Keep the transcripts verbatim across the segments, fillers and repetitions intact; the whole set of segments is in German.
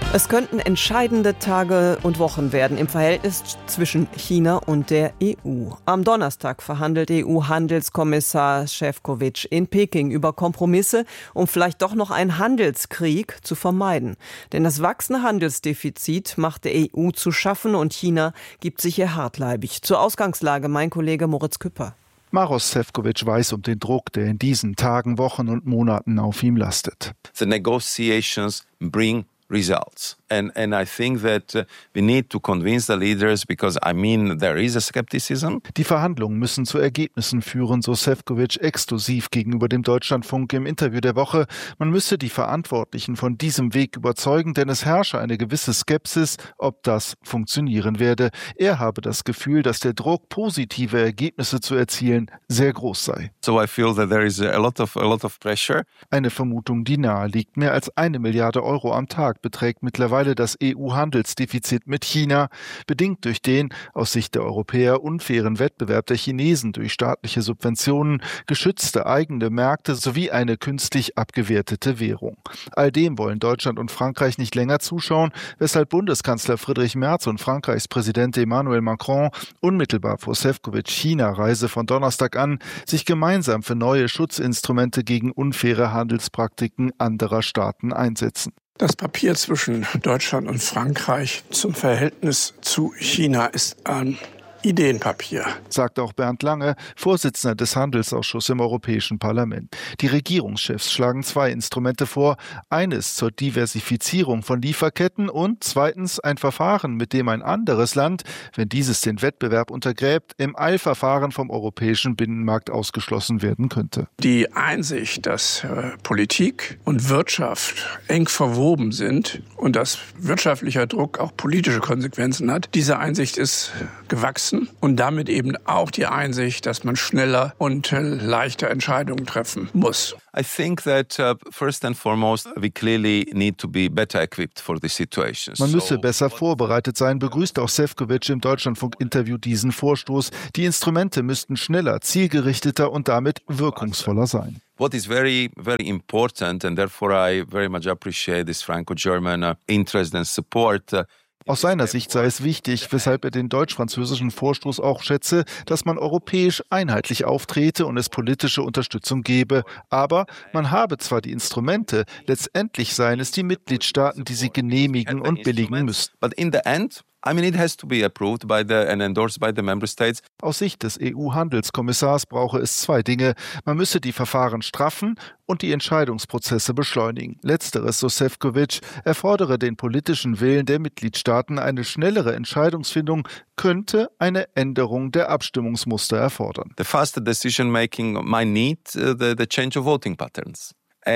Es könnten entscheidende Tage und Wochen werden im Verhältnis zwischen China und der E U. Am Donnerstag verhandelt E U-Handelskommissar Šefčovič in Peking über Kompromisse, um vielleicht doch noch einen Handelskrieg zu vermeiden. Denn das wachsende Handelsdefizit macht der E U zu schaffen und China gibt sich hier hartleibig. Zur Ausgangslage mein Kollege Moritz Küpper. Maroš Šefčovič weiß um den Druck, der in diesen Tagen, Wochen und Monaten auf ihm lastet. The negotiations bring results. And, and I think that uh, we need to convince the leaders because, I mean, there is a skepticism. Die Verhandlungen müssen zu Ergebnissen führen, so Šefčovič exklusiv gegenüber dem Deutschlandfunk im Interview der Woche. Man müsse die Verantwortlichen von diesem Weg überzeugen, denn es herrsche eine gewisse Skepsis, ob das funktionieren werde. Er habe das Gefühl, dass der Druck, positive Ergebnisse zu erzielen, sehr groß sei. So I feel that there is a lot of, a lot of pressure. Eine Vermutung, die nahe liegt. Mehr als eine Milliarde Euro am Tag beträgt mittlerweile das E U-Handelsdefizit mit China, bedingt durch den aus Sicht der Europäer unfairen Wettbewerb der Chinesen durch staatliche Subventionen, geschützte eigene Märkte sowie eine künstlich abgewertete Währung. All dem wollen Deutschland und Frankreich nicht länger zuschauen, weshalb Bundeskanzler Friedrich Merz und Frankreichs Präsident Emmanuel Macron unmittelbar vor Šefčovič China-Reise von Donnerstag an sich gemeinsam für neue Schutzinstrumente gegen unfaire Handelspraktiken anderer Staaten einsetzen. Das Papier zwischen Deutschland und Frankreich zum Verhältnis zu China ist ein Ideenpapier, sagt auch Bernd Lange, Vorsitzender des Handelsausschusses im Europäischen Parlament. Die Regierungschefs schlagen zwei Instrumente vor. Eines zur Diversifizierung von Lieferketten und zweitens ein Verfahren, mit dem ein anderes Land, wenn dieses den Wettbewerb untergräbt, im Eilverfahren vom europäischen Binnenmarkt ausgeschlossen werden könnte. Die Einsicht, dass äh, Politik und Wirtschaft eng verwoben sind und dass wirtschaftlicher Druck auch politische Konsequenzen hat, diese Einsicht ist gewachsen. Und damit eben auch die Einsicht, dass man schneller und leichter Entscheidungen treffen muss. I think that uh, first and foremost we clearly need to be better equipped for this situation. Man müsse besser vorbereitet sein, begrüßt auch Šefčovič im Deutschlandfunk-Interview diesen Vorstoß. Die Instrumente müssten schneller, zielgerichteter und damit wirkungsvoller sein. What is very, very important, and therefore I very much appreciate this Franco-German uh, interest and support. Uh, Aus seiner Sicht sei es wichtig, weshalb er den deutsch-französischen Vorstoß auch schätze, dass man europäisch einheitlich auftrete und es politische Unterstützung gebe. Aber man habe zwar die Instrumente, letztendlich seien es die Mitgliedstaaten, die sie genehmigen und billigen müssten. But in the end, I mean, it has to be approved by the and endorsed by the member states. Aus Sicht des E U-Handelskommissars brauche es zwei Dinge. Man müsse die Verfahren straffen und die Entscheidungsprozesse beschleunigen. Letzteres, so Šefčovič, erfordere den politischen Willen der Mitgliedstaaten. Eine schnellere Entscheidungsfindung könnte eine Änderung der Abstimmungsmuster erfordern. The faster decision making might need uh, the, the change of voting patterns.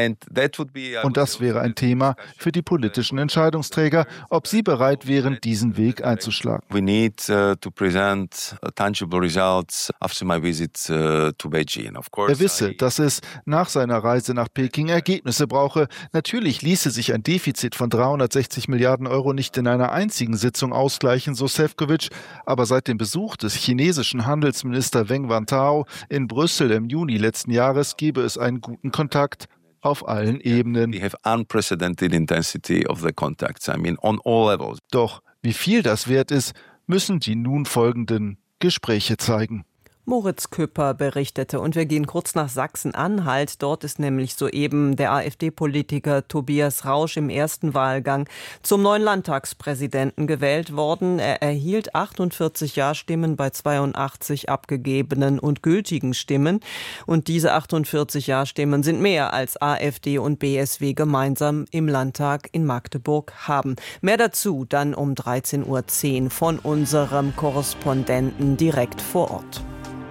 Und das wäre ein Thema für die politischen Entscheidungsträger, ob sie bereit wären, diesen Weg einzuschlagen. We need uh, to present tangible results after my visit uh, to Beijing. Of course, er wisse, dass es nach seiner Reise nach Peking Ergebnisse brauche. Natürlich ließe sich ein Defizit von dreihundertsechzig Milliarden Euro nicht in einer einzigen Sitzung ausgleichen, so Šefčovič. Aber seit dem Besuch des chinesischen Handelsministers Wang Wentao in Brüssel im Juni letzten Jahres gebe es einen guten Kontakt auf allen Ebenen. We have unprecedented intensity of the contacts. I mean, on all levels. Doch wie viel das wert ist, müssen die nun folgenden Gespräche zeigen. Moritz Küpper berichtete und wir gehen kurz nach Sachsen-Anhalt. Dort ist nämlich soeben der AfD-Politiker Tobias Rausch im ersten Wahlgang zum neuen Landtagspräsidenten gewählt worden. Er erhielt achtundvierzig Ja-Stimmen bei zweiundachtzig abgegebenen und gültigen Stimmen. Und diese achtundvierzig Ja-Stimmen sind mehr als AfD und B S W gemeinsam im Landtag in Magdeburg haben. Mehr dazu dann um dreizehn Uhr zehn von unserem Korrespondenten direkt vor Ort.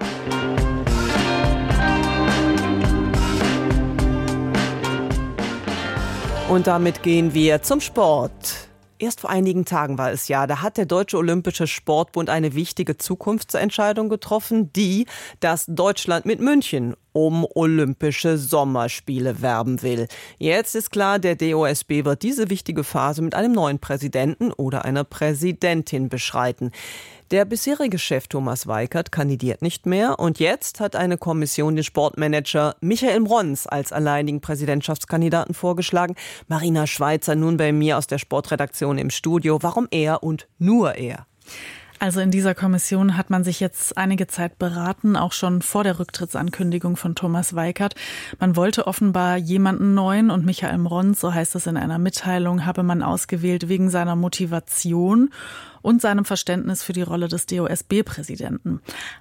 Und damit gehen wir zum Sport. Erst vor einigen Tagen war es ja, da hat der Deutsche Olympische Sportbund eine wichtige Zukunftsentscheidung getroffen, die, dass Deutschland mit München um Olympische Sommerspiele werben will. Jetzt ist klar, der D O S B wird diese wichtige Phase mit einem neuen Präsidenten oder einer Präsidentin beschreiten. Der bisherige Chef Thomas Weikert kandidiert nicht mehr und jetzt hat eine Kommission den Sportmanager Michael Mrons als alleinigen Präsidentschaftskandidaten vorgeschlagen. Marina Schweizer nun bei mir aus der Sportredaktion im Studio. Warum er und nur er? Also in dieser Kommission hat man sich jetzt einige Zeit beraten, auch schon vor der Rücktrittsankündigung von Thomas Weikert. Man wollte offenbar jemanden neuen und Michael Mrons, so heißt es in einer Mitteilung, habe man ausgewählt wegen seiner Motivation und seinem Verständnis für die Rolle des D O S B-Präsidenten.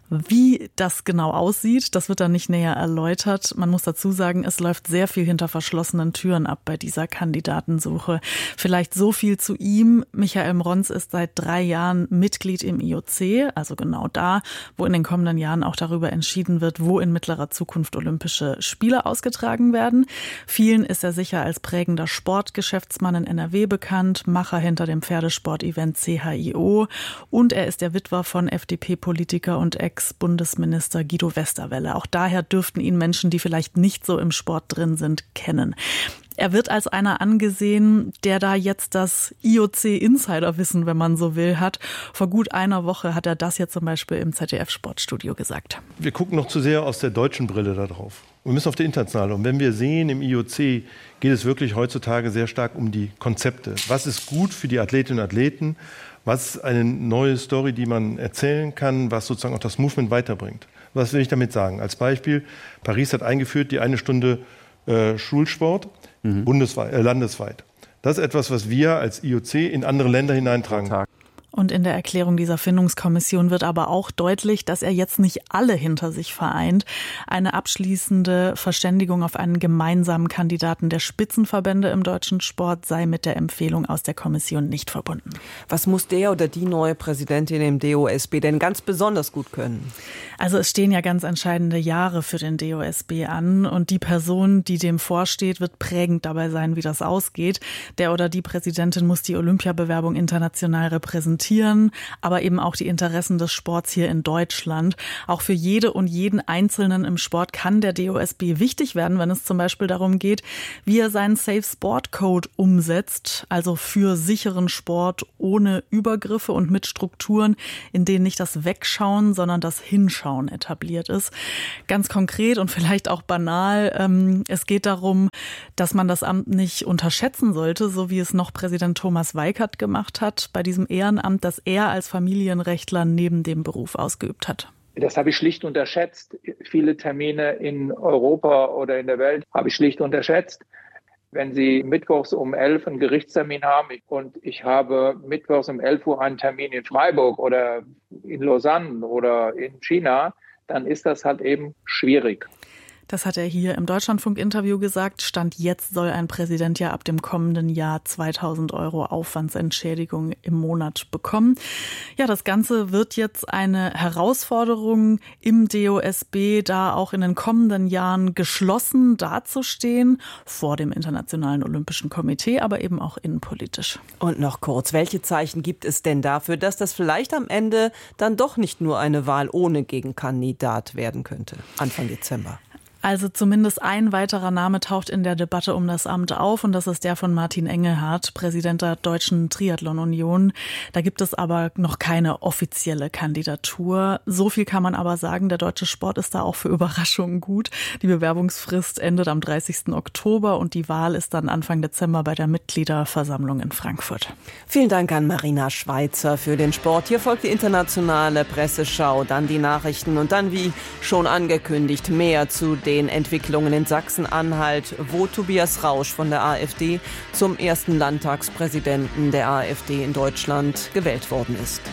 Wie das genau aussieht, das wird dann nicht näher erläutert. Man muss dazu sagen, es läuft sehr viel hinter verschlossenen Türen ab bei dieser Kandidatensuche. Vielleicht so viel zu ihm. Michael Mrons ist seit drei Jahren Mitglied im I O C, also genau da, wo in den kommenden Jahren auch darüber entschieden wird, wo in mittlerer Zukunft Olympische Spiele ausgetragen werden. Vielen ist er sicher als prägender Sportgeschäftsmann in N R W bekannt, Macher hinter dem Pferdesport-Event C H I O und er ist der Witwer von F D P-Politiker und Ex-Bundesminister Guido Westerwelle. Auch daher dürften ihn Menschen, die vielleicht nicht so im Sport drin sind, kennen. Er wird als einer angesehen, der da jetzt das I O C-Insiderwissen, wenn man so will, hat. Vor gut einer Woche hat er das jetzt zum Beispiel im Z D F-Sportstudio gesagt. Wir gucken noch zu sehr aus der deutschen Brille da drauf. Wir müssen auf die internationale. Und wenn wir sehen, im I O C geht es wirklich heutzutage sehr stark um die Konzepte. Was ist gut für die Athletinnen und Athleten? Was ist eine neue Story, die man erzählen kann, was sozusagen auch das Movement weiterbringt? Was will ich damit sagen? Als Beispiel, Paris hat eingeführt die eine Stunde äh, Schulsport mhm. bundesweit, äh, landesweit. Das ist etwas, was wir als I O C in andere Länder hineintragen. Und in der Erklärung dieser Findungskommission wird aber auch deutlich, dass er jetzt nicht alle hinter sich vereint. Eine abschließende Verständigung auf einen gemeinsamen Kandidaten der Spitzenverbände im deutschen Sport sei mit der Empfehlung aus der Kommission nicht verbunden. Was muss der oder die neue Präsidentin im D O S B denn ganz besonders gut können? Also es stehen ja ganz entscheidende Jahre für den D O S B an und die Person, die dem vorsteht, wird prägend dabei sein, wie das ausgeht. Der oder die Präsidentin muss die Olympiabewerbung international repräsentieren, aber eben auch die Interessen des Sports hier in Deutschland. Auch für jede und jeden Einzelnen im Sport kann der D O S B wichtig werden, wenn es zum Beispiel darum geht, wie er seinen Safe Sport Code umsetzt, also für sicheren Sport ohne Übergriffe und mit Strukturen, in denen nicht das Wegschauen, sondern das Hinschauen etabliert ist. Ganz konkret und vielleicht auch banal, ähm, es geht darum, dass man das Amt nicht unterschätzen sollte, so wie es noch Präsident Thomas Weikert gemacht hat, bei diesem Ehrenamt, das er als Familienrechtler neben dem Beruf ausgeübt hat. Das habe ich schlicht unterschätzt. Viele Termine in Europa oder in der Welt habe ich schlicht unterschätzt. Wenn Sie mittwochs um elf einen Gerichtstermin haben und ich habe mittwochs um elf Uhr einen Termin in Freiburg oder in Lausanne oder in China, dann ist das halt eben schwierig. Das hat er hier im Deutschlandfunk-Interview gesagt. Stand jetzt soll ein Präsident ja ab dem kommenden Jahr zweitausend Euro Aufwandsentschädigung im Monat bekommen. Ja, das Ganze wird jetzt eine Herausforderung im D O S B, da auch in den kommenden Jahren geschlossen dazustehen, vor dem Internationalen Olympischen Komitee, aber eben auch innenpolitisch. Und noch kurz, welche Zeichen gibt es denn dafür, dass das vielleicht am Ende dann doch nicht nur eine Wahl ohne Gegenkandidat werden könnte, Anfang Dezember? Also zumindest ein weiterer Name taucht in der Debatte um das Amt auf und das ist der von Martin Engelhardt, Präsident der Deutschen Triathlon-Union. Da gibt es aber noch keine offizielle Kandidatur. So viel kann man aber sagen, der deutsche Sport ist da auch für Überraschungen gut. Die Bewerbungsfrist endet am dreißigsten Oktober und die Wahl ist dann Anfang Dezember bei der Mitgliederversammlung in Frankfurt. Vielen Dank an Marina Schweizer für den Sport. Hier folgt die internationale Presseschau, dann die Nachrichten und dann, wie schon angekündigt, mehr zu den den Entwicklungen in Sachsen-Anhalt, wo Tobias Rausch von der AfD zum ersten Landtagspräsidenten der AfD in Deutschland gewählt worden ist.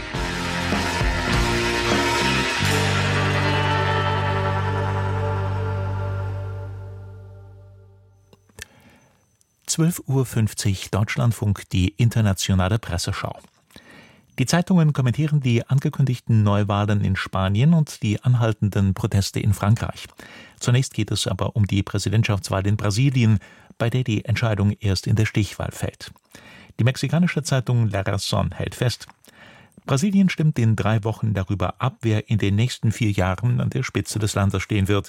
zwölf Uhr fünfzig Deutschlandfunk, die internationale Presseschau. Die Zeitungen kommentieren die angekündigten Neuwahlen in Spanien und die anhaltenden Proteste in Frankreich. Zunächst geht es aber um die Präsidentschaftswahl in Brasilien, bei der die Entscheidung erst in der Stichwahl fällt. Die mexikanische Zeitung La Razón hält fest: Brasilien stimmt in drei Wochen darüber ab, wer in den nächsten vier Jahren an der Spitze des Landes stehen wird.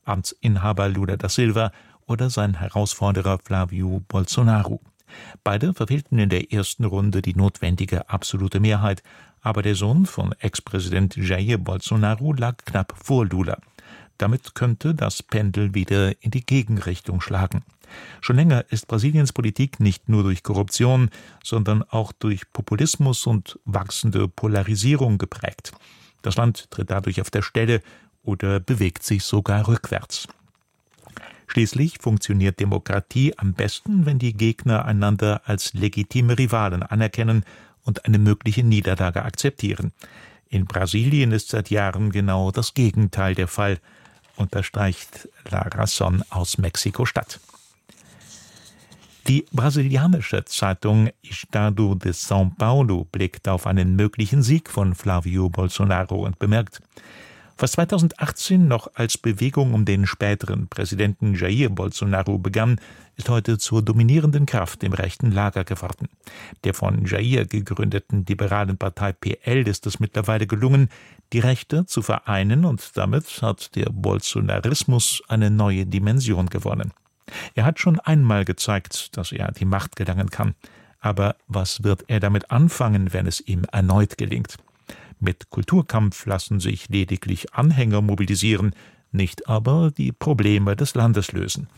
Amtsinhaber Lula da Silva oder sein Herausforderer Flávio Bolsonaro. Beide verfehlten in der ersten Runde die notwendige absolute Mehrheit, aber der Sohn von Ex-Präsident Jair Bolsonaro lag knapp vor Lula. Damit könnte das Pendel wieder in die Gegenrichtung schlagen. Schon länger ist Brasiliens Politik nicht nur durch Korruption, sondern auch durch Populismus und wachsende Polarisierung geprägt. Das Land tritt dadurch auf der Stelle oder bewegt sich sogar rückwärts. Schließlich funktioniert Demokratie am besten, wenn die Gegner einander als legitime Rivalen anerkennen und eine mögliche Niederlage akzeptieren. In Brasilien ist seit Jahren genau das Gegenteil der Fall, unterstreicht La Razón aus Mexiko-Stadt. Die brasilianische Zeitung Estado de São Paulo blickt auf einen möglichen Sieg von Flávio Bolsonaro und bemerkt: Was zweitausendachtzehn noch als Bewegung um den späteren Präsidenten Jair Bolsonaro begann, ist heute zur dominierenden Kraft im rechten Lager geworden. Der von Jair gegründeten liberalen Partei P L ist es mittlerweile gelungen, die Rechte zu vereinen, und damit hat der Bolsonarismus eine neue Dimension gewonnen. Er hat schon einmal gezeigt, dass er an die Macht gelangen kann. Aber was wird er damit anfangen, wenn es ihm erneut gelingt? Mit Kulturkampf lassen sich lediglich Anhänger mobilisieren, nicht aber die Probleme des Landes lösen.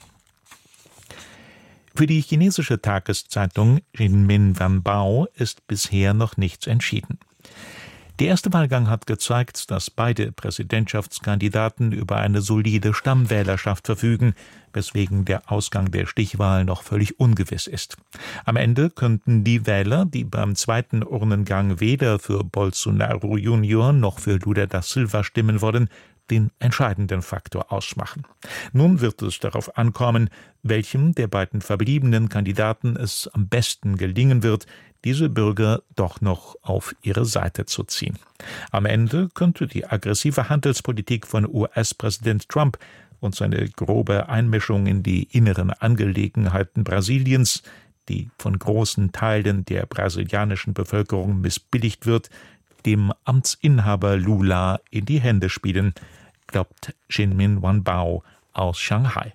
Für die chinesische Tageszeitung Jinmin Wanbao ist bisher noch nichts entschieden. Der erste Wahlgang hat gezeigt, dass beide Präsidentschaftskandidaten über eine solide Stammwählerschaft verfügen, weswegen der Ausgang der Stichwahl noch völlig ungewiss ist. Am Ende könnten die Wähler, die beim zweiten Urnengang weder für Bolsonaro Junior noch für Lula da Silva stimmen wollen, den entscheidenden Faktor ausmachen. Nun wird es darauf ankommen, welchem der beiden verbliebenen Kandidaten es am besten gelingen wird, diese Bürger doch noch auf ihre Seite zu ziehen. Am Ende könnte die aggressive Handelspolitik von U S-Präsident Trump und seine grobe Einmischung in die inneren Angelegenheiten Brasiliens, die von großen Teilen der brasilianischen Bevölkerung missbilligt wird, dem Amtsinhaber Lula in die Hände spielen, glaubt Jinmin Wanbao aus Shanghai.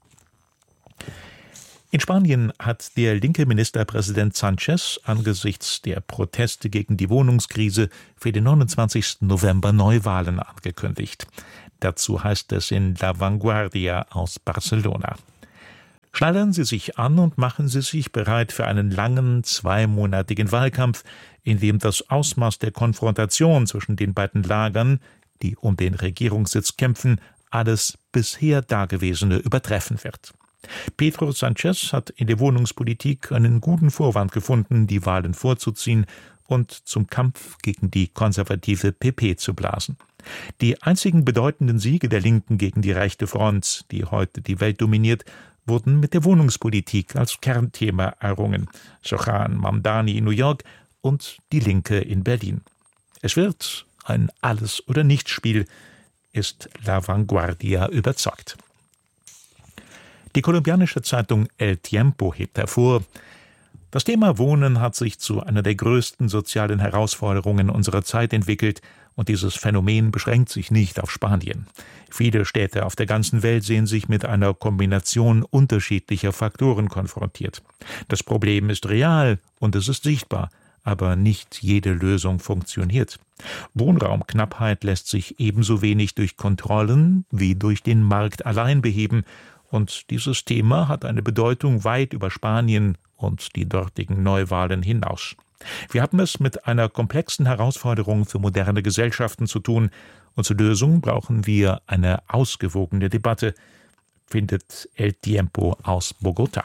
In Spanien hat der linke Ministerpräsident Sánchez angesichts der Proteste gegen die Wohnungskrise für den neunundzwanzigsten November Neuwahlen angekündigt. Dazu heißt es in La Vanguardia aus Barcelona: Schnallen Sie sich an und machen Sie sich bereit für einen langen, zweimonatigen Wahlkampf, in dem das Ausmaß der Konfrontation zwischen den beiden Lagern, die um den Regierungssitz kämpfen, alles bisher Dagewesene übertreffen wird. Pedro Sánchez hat in der Wohnungspolitik einen guten Vorwand gefunden, die Wahlen vorzuziehen und zum Kampf gegen die konservative P P zu blasen. Die einzigen bedeutenden Siege der Linken gegen die rechte Front, die heute die Welt dominiert, wurden mit der Wohnungspolitik als Kernthema errungen. Zoran Mamdani in New York und die Linke in Berlin. Es wird ein Alles-oder-Nichts-Spiel, ist La Vanguardia überzeugt. Die kolumbianische Zeitung El Tiempo hebt hervor: Das Thema Wohnen hat sich zu einer der größten sozialen Herausforderungen unserer Zeit entwickelt, und dieses Phänomen beschränkt sich nicht auf Spanien. Viele Städte auf der ganzen Welt sehen sich mit einer Kombination unterschiedlicher Faktoren konfrontiert. Das Problem ist real und es ist sichtbar, aber nicht jede Lösung funktioniert. Wohnraumknappheit lässt sich ebenso wenig durch Kontrollen wie durch den Markt allein beheben, und dieses Thema hat eine Bedeutung weit über Spanien und die dortigen Neuwahlen hinaus. Wir haben es mit einer komplexen Herausforderung für moderne Gesellschaften zu tun, und zur Lösung brauchen wir eine ausgewogene Debatte, findet El Tiempo aus Bogotá.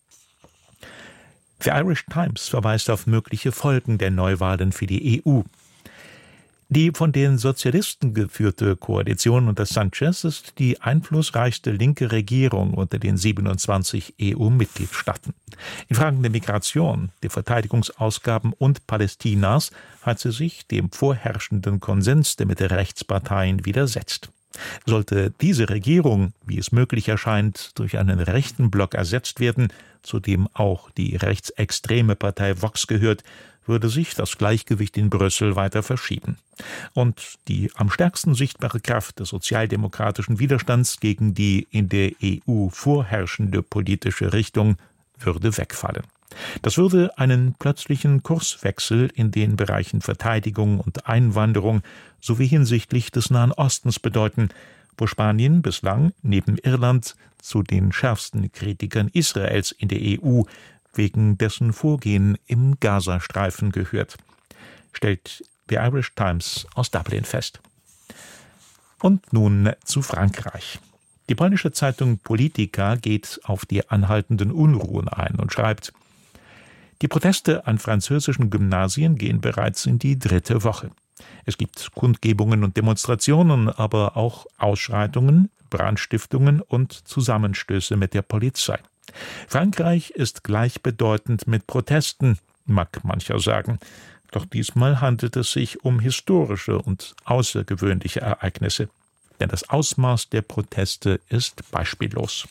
The Irish Times verweist auf mögliche Folgen der Neuwahlen für die E U. Die von den Sozialisten geführte Koalition unter Sánchez ist die einflussreichste linke Regierung unter den siebenundzwanzig E U-Mitgliedstaaten. In Fragen der Migration, der Verteidigungsausgaben und Palästinas hat sie sich dem vorherrschenden Konsens der Mitte-Rechtsparteien widersetzt. Sollte diese Regierung, wie es möglich erscheint, durch einen rechten Block ersetzt werden, zu dem auch die rechtsextreme Partei Vox gehört, würde sich das Gleichgewicht in Brüssel weiter verschieben. Und die am stärksten sichtbare Kraft des sozialdemokratischen Widerstands gegen die in der E U vorherrschende politische Richtung würde wegfallen. Das würde einen plötzlichen Kurswechsel in den Bereichen Verteidigung und Einwanderung sowie hinsichtlich des Nahen Ostens bedeuten, wo Spanien bislang neben Irland zu den schärfsten Kritikern Israels in der E U wegen dessen Vorgehen im Gazastreifen gehört, stellt The Irish Times aus Dublin fest. Und nun zu Frankreich. Die polnische Zeitung Politica geht auf die anhaltenden Unruhen ein und schreibt: Die Proteste an französischen Gymnasien gehen bereits in die dritte Woche. Es gibt Kundgebungen und Demonstrationen, aber auch Ausschreitungen, Brandstiftungen und Zusammenstöße mit der Polizei. Frankreich ist gleichbedeutend mit Protesten, mag mancher sagen. Doch diesmal handelt es sich um historische und außergewöhnliche Ereignisse. Denn das Ausmaß der Proteste ist beispiellos.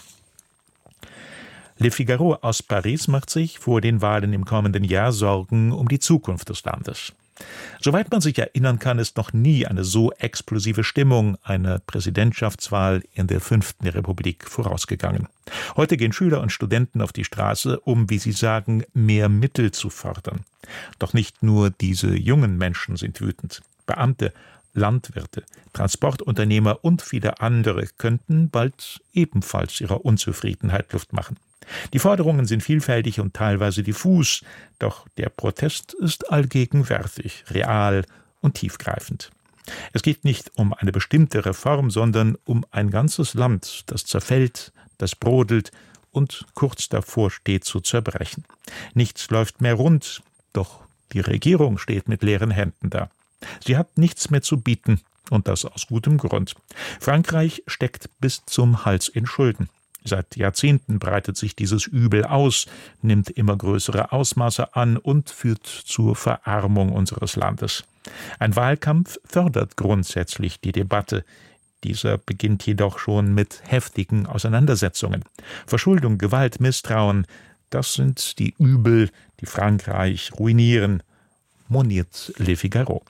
Le Figaro aus Paris macht sich vor den Wahlen im kommenden Jahr Sorgen um die Zukunft des Landes. Soweit man sich erinnern kann, ist noch nie eine so explosive Stimmung einer Präsidentschaftswahl in der fünften Republik vorausgegangen. Heute gehen Schüler und Studenten auf die Straße, um, wie sie sagen, mehr Mittel zu fordern. Doch nicht nur diese jungen Menschen sind wütend. Beamte, Landwirte, Transportunternehmer und viele andere könnten bald ebenfalls ihrer Unzufriedenheit Luft machen. Die Forderungen sind vielfältig und teilweise diffus, doch der Protest ist allgegenwärtig, real und tiefgreifend. Es geht nicht um eine bestimmte Reform, sondern um ein ganzes Land, das zerfällt, das brodelt und kurz davor steht zu zerbrechen. Nichts läuft mehr rund, doch die Regierung steht mit leeren Händen da. Sie hat nichts mehr zu bieten, und das aus gutem Grund. Frankreich steckt bis zum Hals in Schulden. Seit Jahrzehnten breitet sich dieses Übel aus, nimmt immer größere Ausmaße an und führt zur Verarmung unseres Landes. Ein Wahlkampf fördert grundsätzlich die Debatte. Dieser beginnt jedoch schon mit heftigen Auseinandersetzungen. Verschuldung, Gewalt, Misstrauen, das sind die Übel, die Frankreich ruinieren, moniert Le Figaro.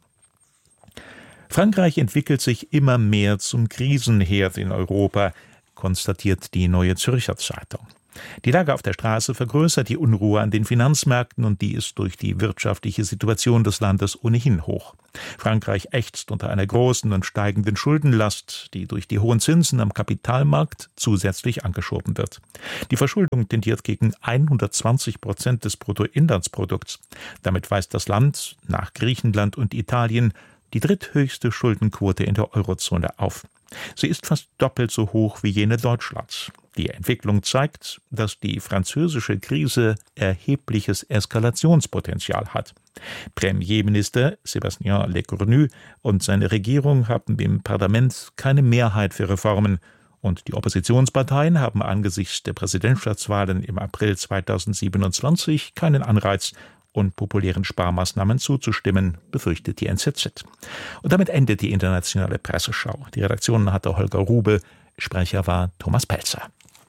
Frankreich entwickelt sich immer mehr zum Krisenherd in Europa, konstatiert die Neue Zürcher Zeitung. Die Lage auf der Straße vergrößert die Unruhe an den Finanzmärkten und die ist durch die wirtschaftliche Situation des Landes ohnehin hoch. Frankreich ächzt unter einer großen und steigenden Schuldenlast, die durch die hohen Zinsen am Kapitalmarkt zusätzlich angeschoben wird. Die Verschuldung tendiert gegen hundertzwanzig Prozent des Bruttoinlandsprodukts. Damit weist das Land nach Griechenland und Italien die dritthöchste Schuldenquote in der Eurozone auf. Sie ist fast doppelt so hoch wie jene Deutschlands. Die Entwicklung zeigt, dass die französische Krise erhebliches Eskalationspotenzial hat. Premierminister Sébastien Lecornu und seine Regierung haben im Parlament keine Mehrheit für Reformen und die Oppositionsparteien haben angesichts der Präsidentschaftswahlen im April zweitausendsiebenundzwanzig keinen Anreiz, unpopulären Sparmaßnahmen zuzustimmen, befürchtet die N Z Z. Und damit endet die internationale Presseschau. Die Redaktion hatte Holger Rube, Sprecher war Thomas Pelzer.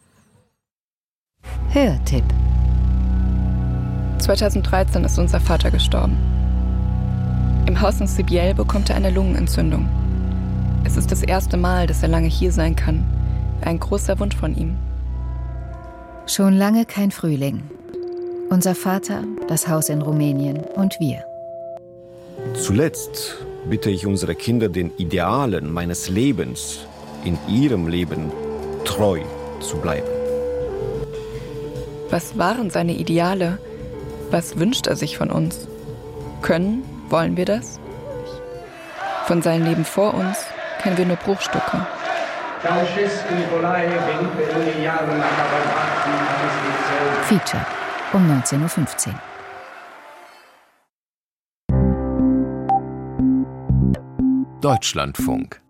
Hörtipp. zweitausenddreizehn ist unser Vater gestorben. Im Haus in Sibiel bekommt er eine Lungenentzündung. Es ist das erste Mal, dass er lange hier sein kann. Ein großer Wunsch von ihm. Schon lange kein Frühling. Unser Vater, das Haus in Rumänien und wir. Zuletzt bitte ich unsere Kinder, den Idealen meines Lebens in ihrem Leben treu zu bleiben. Was waren seine Ideale? Was wünscht er sich von uns? Können, wollen wir das? Von seinem Leben vor uns kennen wir nur Bruchstücke. Feature um neunzehn Uhr fünfzehn. Deutschlandfunk.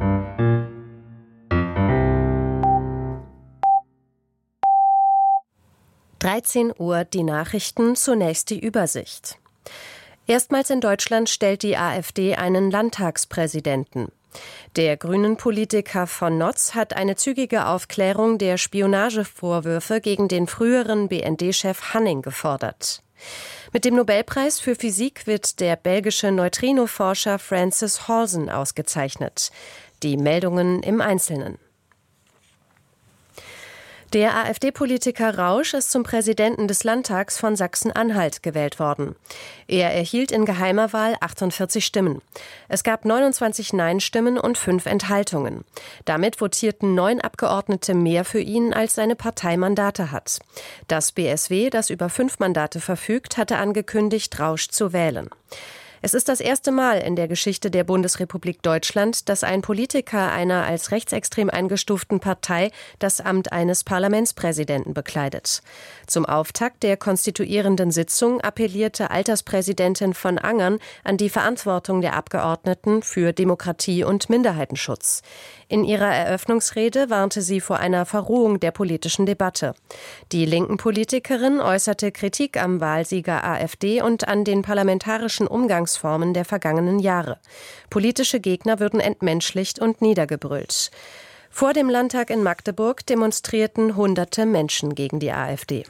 dreizehn Uhr die Nachrichten, zunächst die Übersicht. Erstmals in Deutschland stellt die AfD einen Landtagspräsidenten. Der Grünen-Politiker von Notz hat eine zügige Aufklärung der Spionagevorwürfe gegen den früheren B N D-Chef Hanning gefordert. Mit dem Nobelpreis für Physik wird der belgische Neutrino-Forscher Francis Halsen ausgezeichnet. Die Meldungen im Einzelnen. Der AfD-Politiker Rausch ist zum Präsidenten des Landtags von Sachsen-Anhalt gewählt worden. Er erhielt in geheimer Wahl achtundvierzig Stimmen. Es gab neunundzwanzig Nein-Stimmen und fünf Enthaltungen. Damit votierten neun Abgeordnete mehr für ihn, als seine Partei Mandate hat. Das B S W, das über fünf Mandate verfügt, hatte angekündigt, Rausch zu wählen. Es ist das erste Mal in der Geschichte der Bundesrepublik Deutschland, dass ein Politiker einer als rechtsextrem eingestuften Partei das Amt eines Parlamentspräsidenten bekleidet. Zum Auftakt der konstituierenden Sitzung appellierte Alterspräsidentin von Angern an die Verantwortung der Abgeordneten für Demokratie und Minderheitenschutz. In ihrer Eröffnungsrede warnte sie vor einer Verrohung der politischen Debatte. Die linken Politikerin äußerte Kritik am Wahlsieger AfD und an den parlamentarischen Umgangsformen der vergangenen Jahre. Politische Gegner würden entmenschlicht und niedergebrüllt. Vor dem Landtag in Magdeburg demonstrierten hunderte Menschen gegen die AfD.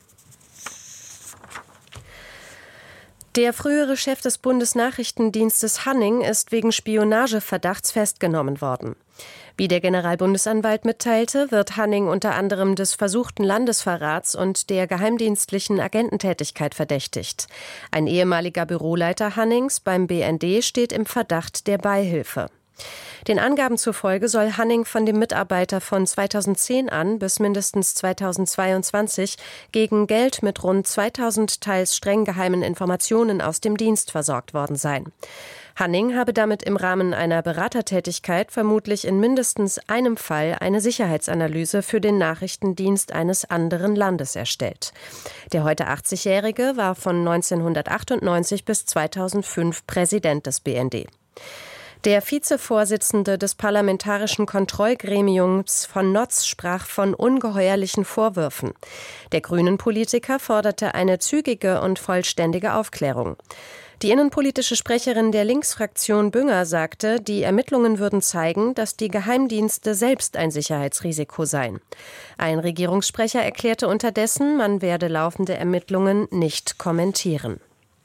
Der frühere Chef des Bundesnachrichtendienstes Hanning ist wegen Spionageverdachts festgenommen worden. Wie der Generalbundesanwalt mitteilte, wird Hanning unter anderem des versuchten Landesverrats und der geheimdienstlichen Agententätigkeit verdächtigt. Ein ehemaliger Büroleiter Hannings beim B N D steht im Verdacht der Beihilfe. Den Angaben zufolge soll Hanning von dem Mitarbeiter von zweitausendzehn an bis mindestens zweitausendzweiundzwanzig gegen Geld mit rund zweitausend teils streng geheimen Informationen aus dem Dienst versorgt worden sein. Hanning habe damit im Rahmen einer Beratertätigkeit vermutlich in mindestens einem Fall eine Sicherheitsanalyse für den Nachrichtendienst eines anderen Landes erstellt. Der heute achtzigjährige war von neunzehnhundertachtundneunzig bis zweitausendfünf Präsident des B N D. Der Vizevorsitzende des Parlamentarischen Kontrollgremiums von Notz sprach von ungeheuerlichen Vorwürfen. Der Grünen-Politiker forderte eine zügige und vollständige Aufklärung. Die innenpolitische Sprecherin der Linksfraktion Bünger sagte, die Ermittlungen würden zeigen, dass die Geheimdienste selbst ein Sicherheitsrisiko seien. Ein Regierungssprecher erklärte unterdessen, man werde laufende Ermittlungen nicht kommentieren.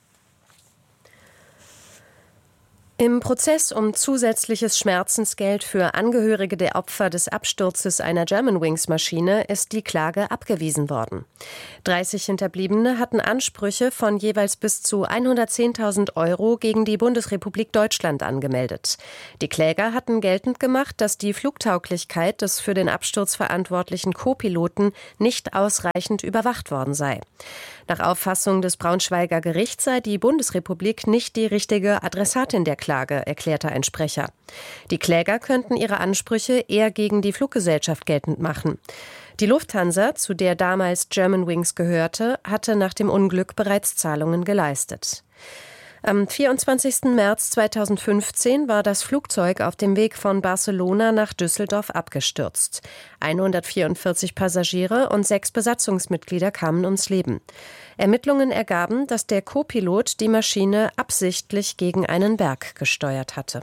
Im Prozess um zusätzliches Schmerzensgeld für Angehörige der Opfer des Absturzes einer Germanwings-Maschine ist die Klage abgewiesen worden. dreißig Hinterbliebene hatten Ansprüche von jeweils bis zu hundertzehntausend Euro gegen die Bundesrepublik Deutschland angemeldet. Die Kläger hatten geltend gemacht, dass die Flugtauglichkeit des für den Absturz verantwortlichen Co-Piloten nicht ausreichend überwacht worden sei. Nach Auffassung des Braunschweiger Gerichts sei die Bundesrepublik nicht die richtige Adressatin der Klage, erklärte ein Sprecher. Die Kläger könnten ihre Ansprüche eher gegen die Fluggesellschaft geltend machen. Die Lufthansa, zu der damals Germanwings gehörte, hatte nach dem Unglück bereits Zahlungen geleistet. Am vierundzwanzigsten März zweitausendfünfzehn war das Flugzeug auf dem Weg von Barcelona nach Düsseldorf abgestürzt. hundertvierundvierzig Passagiere und sechs Besatzungsmitglieder kamen ums Leben. Ermittlungen ergaben, dass der Co-Pilot die Maschine absichtlich gegen einen Berg gesteuert hatte.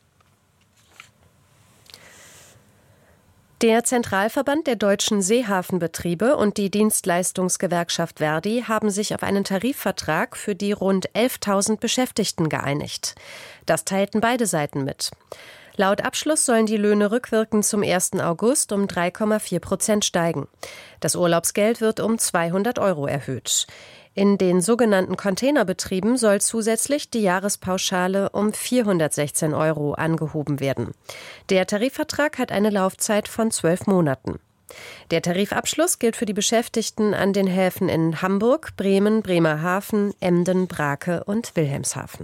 Der Zentralverband der deutschen Seehafenbetriebe und die Dienstleistungsgewerkschaft Verdi haben sich auf einen Tarifvertrag für die rund elftausend Beschäftigten geeinigt. Das teilten beide Seiten mit. Laut Abschluss sollen die Löhne rückwirkend zum ersten August um drei Komma vier Prozent steigen. Das Urlaubsgeld wird um zweihundert Euro erhöht. In den sogenannten Containerbetrieben soll zusätzlich die Jahrespauschale um vierhundertsechzehn Euro angehoben werden. Der Tarifvertrag hat eine Laufzeit von zwölf Monaten. Der Tarifabschluss gilt für die Beschäftigten an den Häfen in Hamburg, Bremen, Bremerhaven, Emden, Brake und Wilhelmshaven.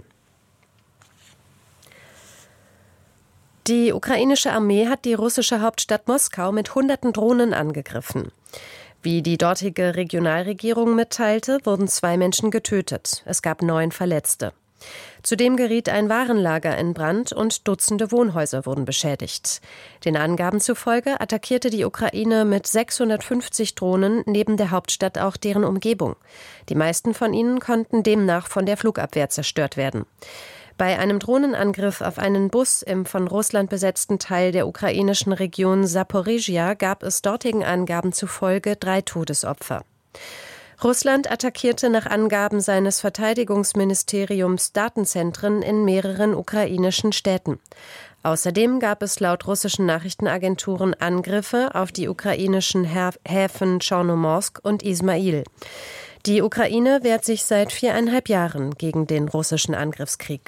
Die ukrainische Armee hat die russische Hauptstadt Moskau mit hunderten Drohnen angegriffen. Wie die dortige Regionalregierung mitteilte, wurden zwei Menschen getötet. Es gab neun Verletzte. Zudem geriet ein Warenlager in Brand und Dutzende Wohnhäuser wurden beschädigt. Den Angaben zufolge attackierte die Ukraine mit sechshundertfünfzig Drohnen neben der Hauptstadt auch deren Umgebung. Die meisten von ihnen konnten demnach von der Flugabwehr zerstört werden. Bei einem Drohnenangriff auf einen Bus im von Russland besetzten Teil der ukrainischen Region Saporizhia gab es dortigen Angaben zufolge drei Todesopfer. Russland attackierte nach Angaben seines Verteidigungsministeriums Datenzentren in mehreren ukrainischen Städten. Außerdem gab es laut russischen Nachrichtenagenturen Angriffe auf die ukrainischen Häfen Chornomorsk und Ismail. Die Ukraine wehrt sich seit viereinhalb Jahren gegen den russischen Angriffskrieg.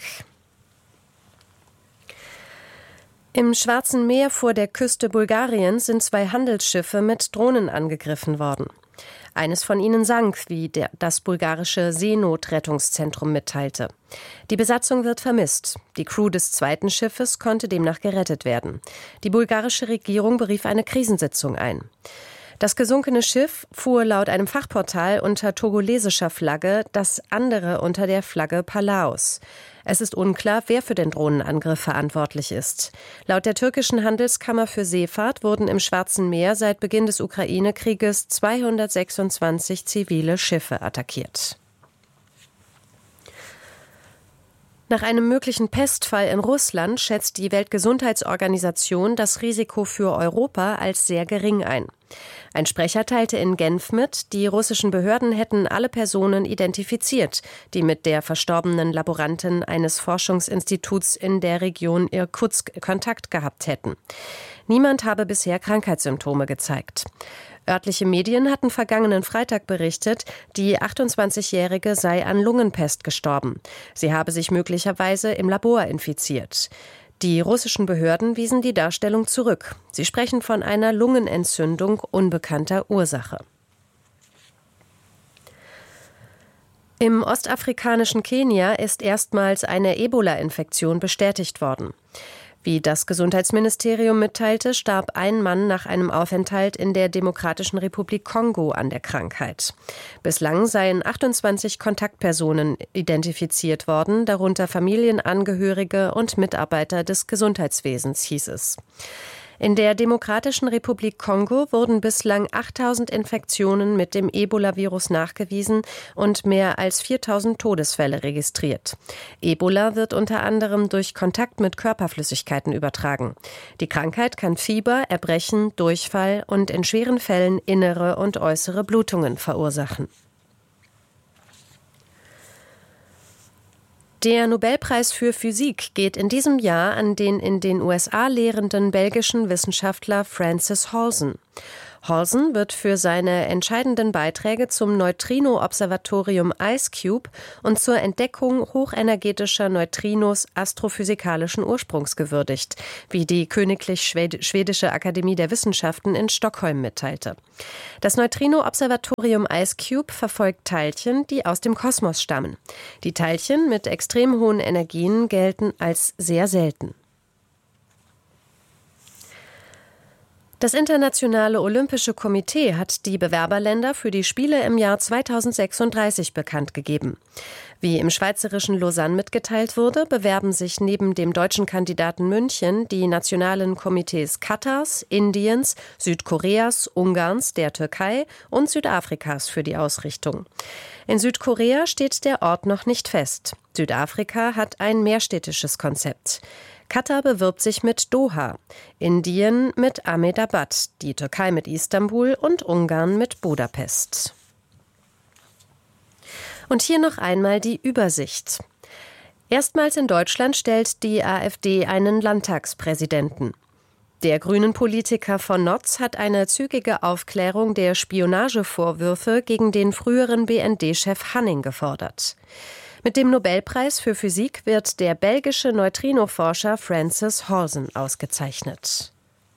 Im Schwarzen Meer vor der Küste Bulgariens sind zwei Handelsschiffe mit Drohnen angegriffen worden. Eines von ihnen sank, wie der, das bulgarische Seenotrettungszentrum mitteilte. Die Besatzung wird vermisst. Die Crew des zweiten Schiffes konnte demnach gerettet werden. Die bulgarische Regierung berief eine Krisensitzung ein. Das gesunkene Schiff fuhr laut einem Fachportal unter togolesischer Flagge, das andere unter der Flagge Palaus. Es ist unklar, wer für den Drohnenangriff verantwortlich ist. Laut der türkischen Handelskammer für Seefahrt wurden im Schwarzen Meer seit Beginn des Ukraine-Krieges zweihundertsechsundzwanzig zivile Schiffe attackiert. Nach einem möglichen Pestfall in Russland schätzt die Weltgesundheitsorganisation das Risiko für Europa als sehr gering ein. Ein Sprecher teilte in Genf mit, die russischen Behörden hätten alle Personen identifiziert, die mit der verstorbenen Laborantin eines Forschungsinstituts in der Region Irkutsk Kontakt gehabt hätten. Niemand habe bisher Krankheitssymptome gezeigt. Örtliche Medien hatten vergangenen Freitag berichtet, die achtundzwanzigjährige sei an Lungenpest gestorben. Sie habe sich möglicherweise im Labor infiziert. Die russischen Behörden wiesen die Darstellung zurück. Sie sprechen von einer Lungenentzündung unbekannter Ursache. Im ostafrikanischen Kenia ist erstmals eine Ebola-Infektion bestätigt worden. Wie das Gesundheitsministerium mitteilte, starb ein Mann nach einem Aufenthalt in der Demokratischen Republik Kongo an der Krankheit. Bislang seien achtundzwanzig Kontaktpersonen identifiziert worden, darunter Familienangehörige und Mitarbeiter des Gesundheitswesens, hieß es. In der Demokratischen Republik Kongo wurden bislang achttausend Infektionen mit dem Ebola-Virus nachgewiesen und mehr als viertausend Todesfälle registriert. Ebola wird unter anderem durch Kontakt mit Körperflüssigkeiten übertragen. Die Krankheit kann Fieber, Erbrechen, Durchfall und in schweren Fällen innere und äußere Blutungen verursachen. Der Nobelpreis für Physik geht in diesem Jahr an den in den U S A lehrenden belgischen Wissenschaftler Francis Halsen. Halsen wird für seine entscheidenden Beiträge zum Neutrino-Observatorium IceCube und zur Entdeckung hochenergetischer Neutrinos astrophysikalischen Ursprungs gewürdigt, wie die Königlich Schwedische Akademie der Wissenschaften in Stockholm mitteilte. Das Neutrino-Observatorium IceCube verfolgt Teilchen, die aus dem Kosmos stammen. Die Teilchen mit extrem hohen Energien gelten als sehr selten. Das Internationale Olympische Komitee hat die Bewerberländer für die Spiele im Jahr zweitausendsechsunddreißig bekannt gegeben. Wie im schweizerischen Lausanne mitgeteilt wurde, bewerben sich neben dem deutschen Kandidaten München die nationalen Komitees Katars, Indiens, Südkoreas, Ungarns, der Türkei und Südafrikas für die Ausrichtung. In Südkorea steht der Ort noch nicht fest. Südafrika hat ein mehrstädtisches Konzept. Katar bewirbt sich mit Doha, Indien mit Ahmedabad, die Türkei mit Istanbul und Ungarn mit Budapest. Und hier noch einmal die Übersicht. Erstmals in Deutschland stellt die AfD einen Landtagspräsidenten. Der Grünen-Politiker von Notz hat eine zügige Aufklärung der Spionagevorwürfe gegen den früheren B N D-Chef Hanning gefordert. Mit dem Nobelpreis für Physik wird der belgische Neutrinoforscher Francis Halsen ausgezeichnet.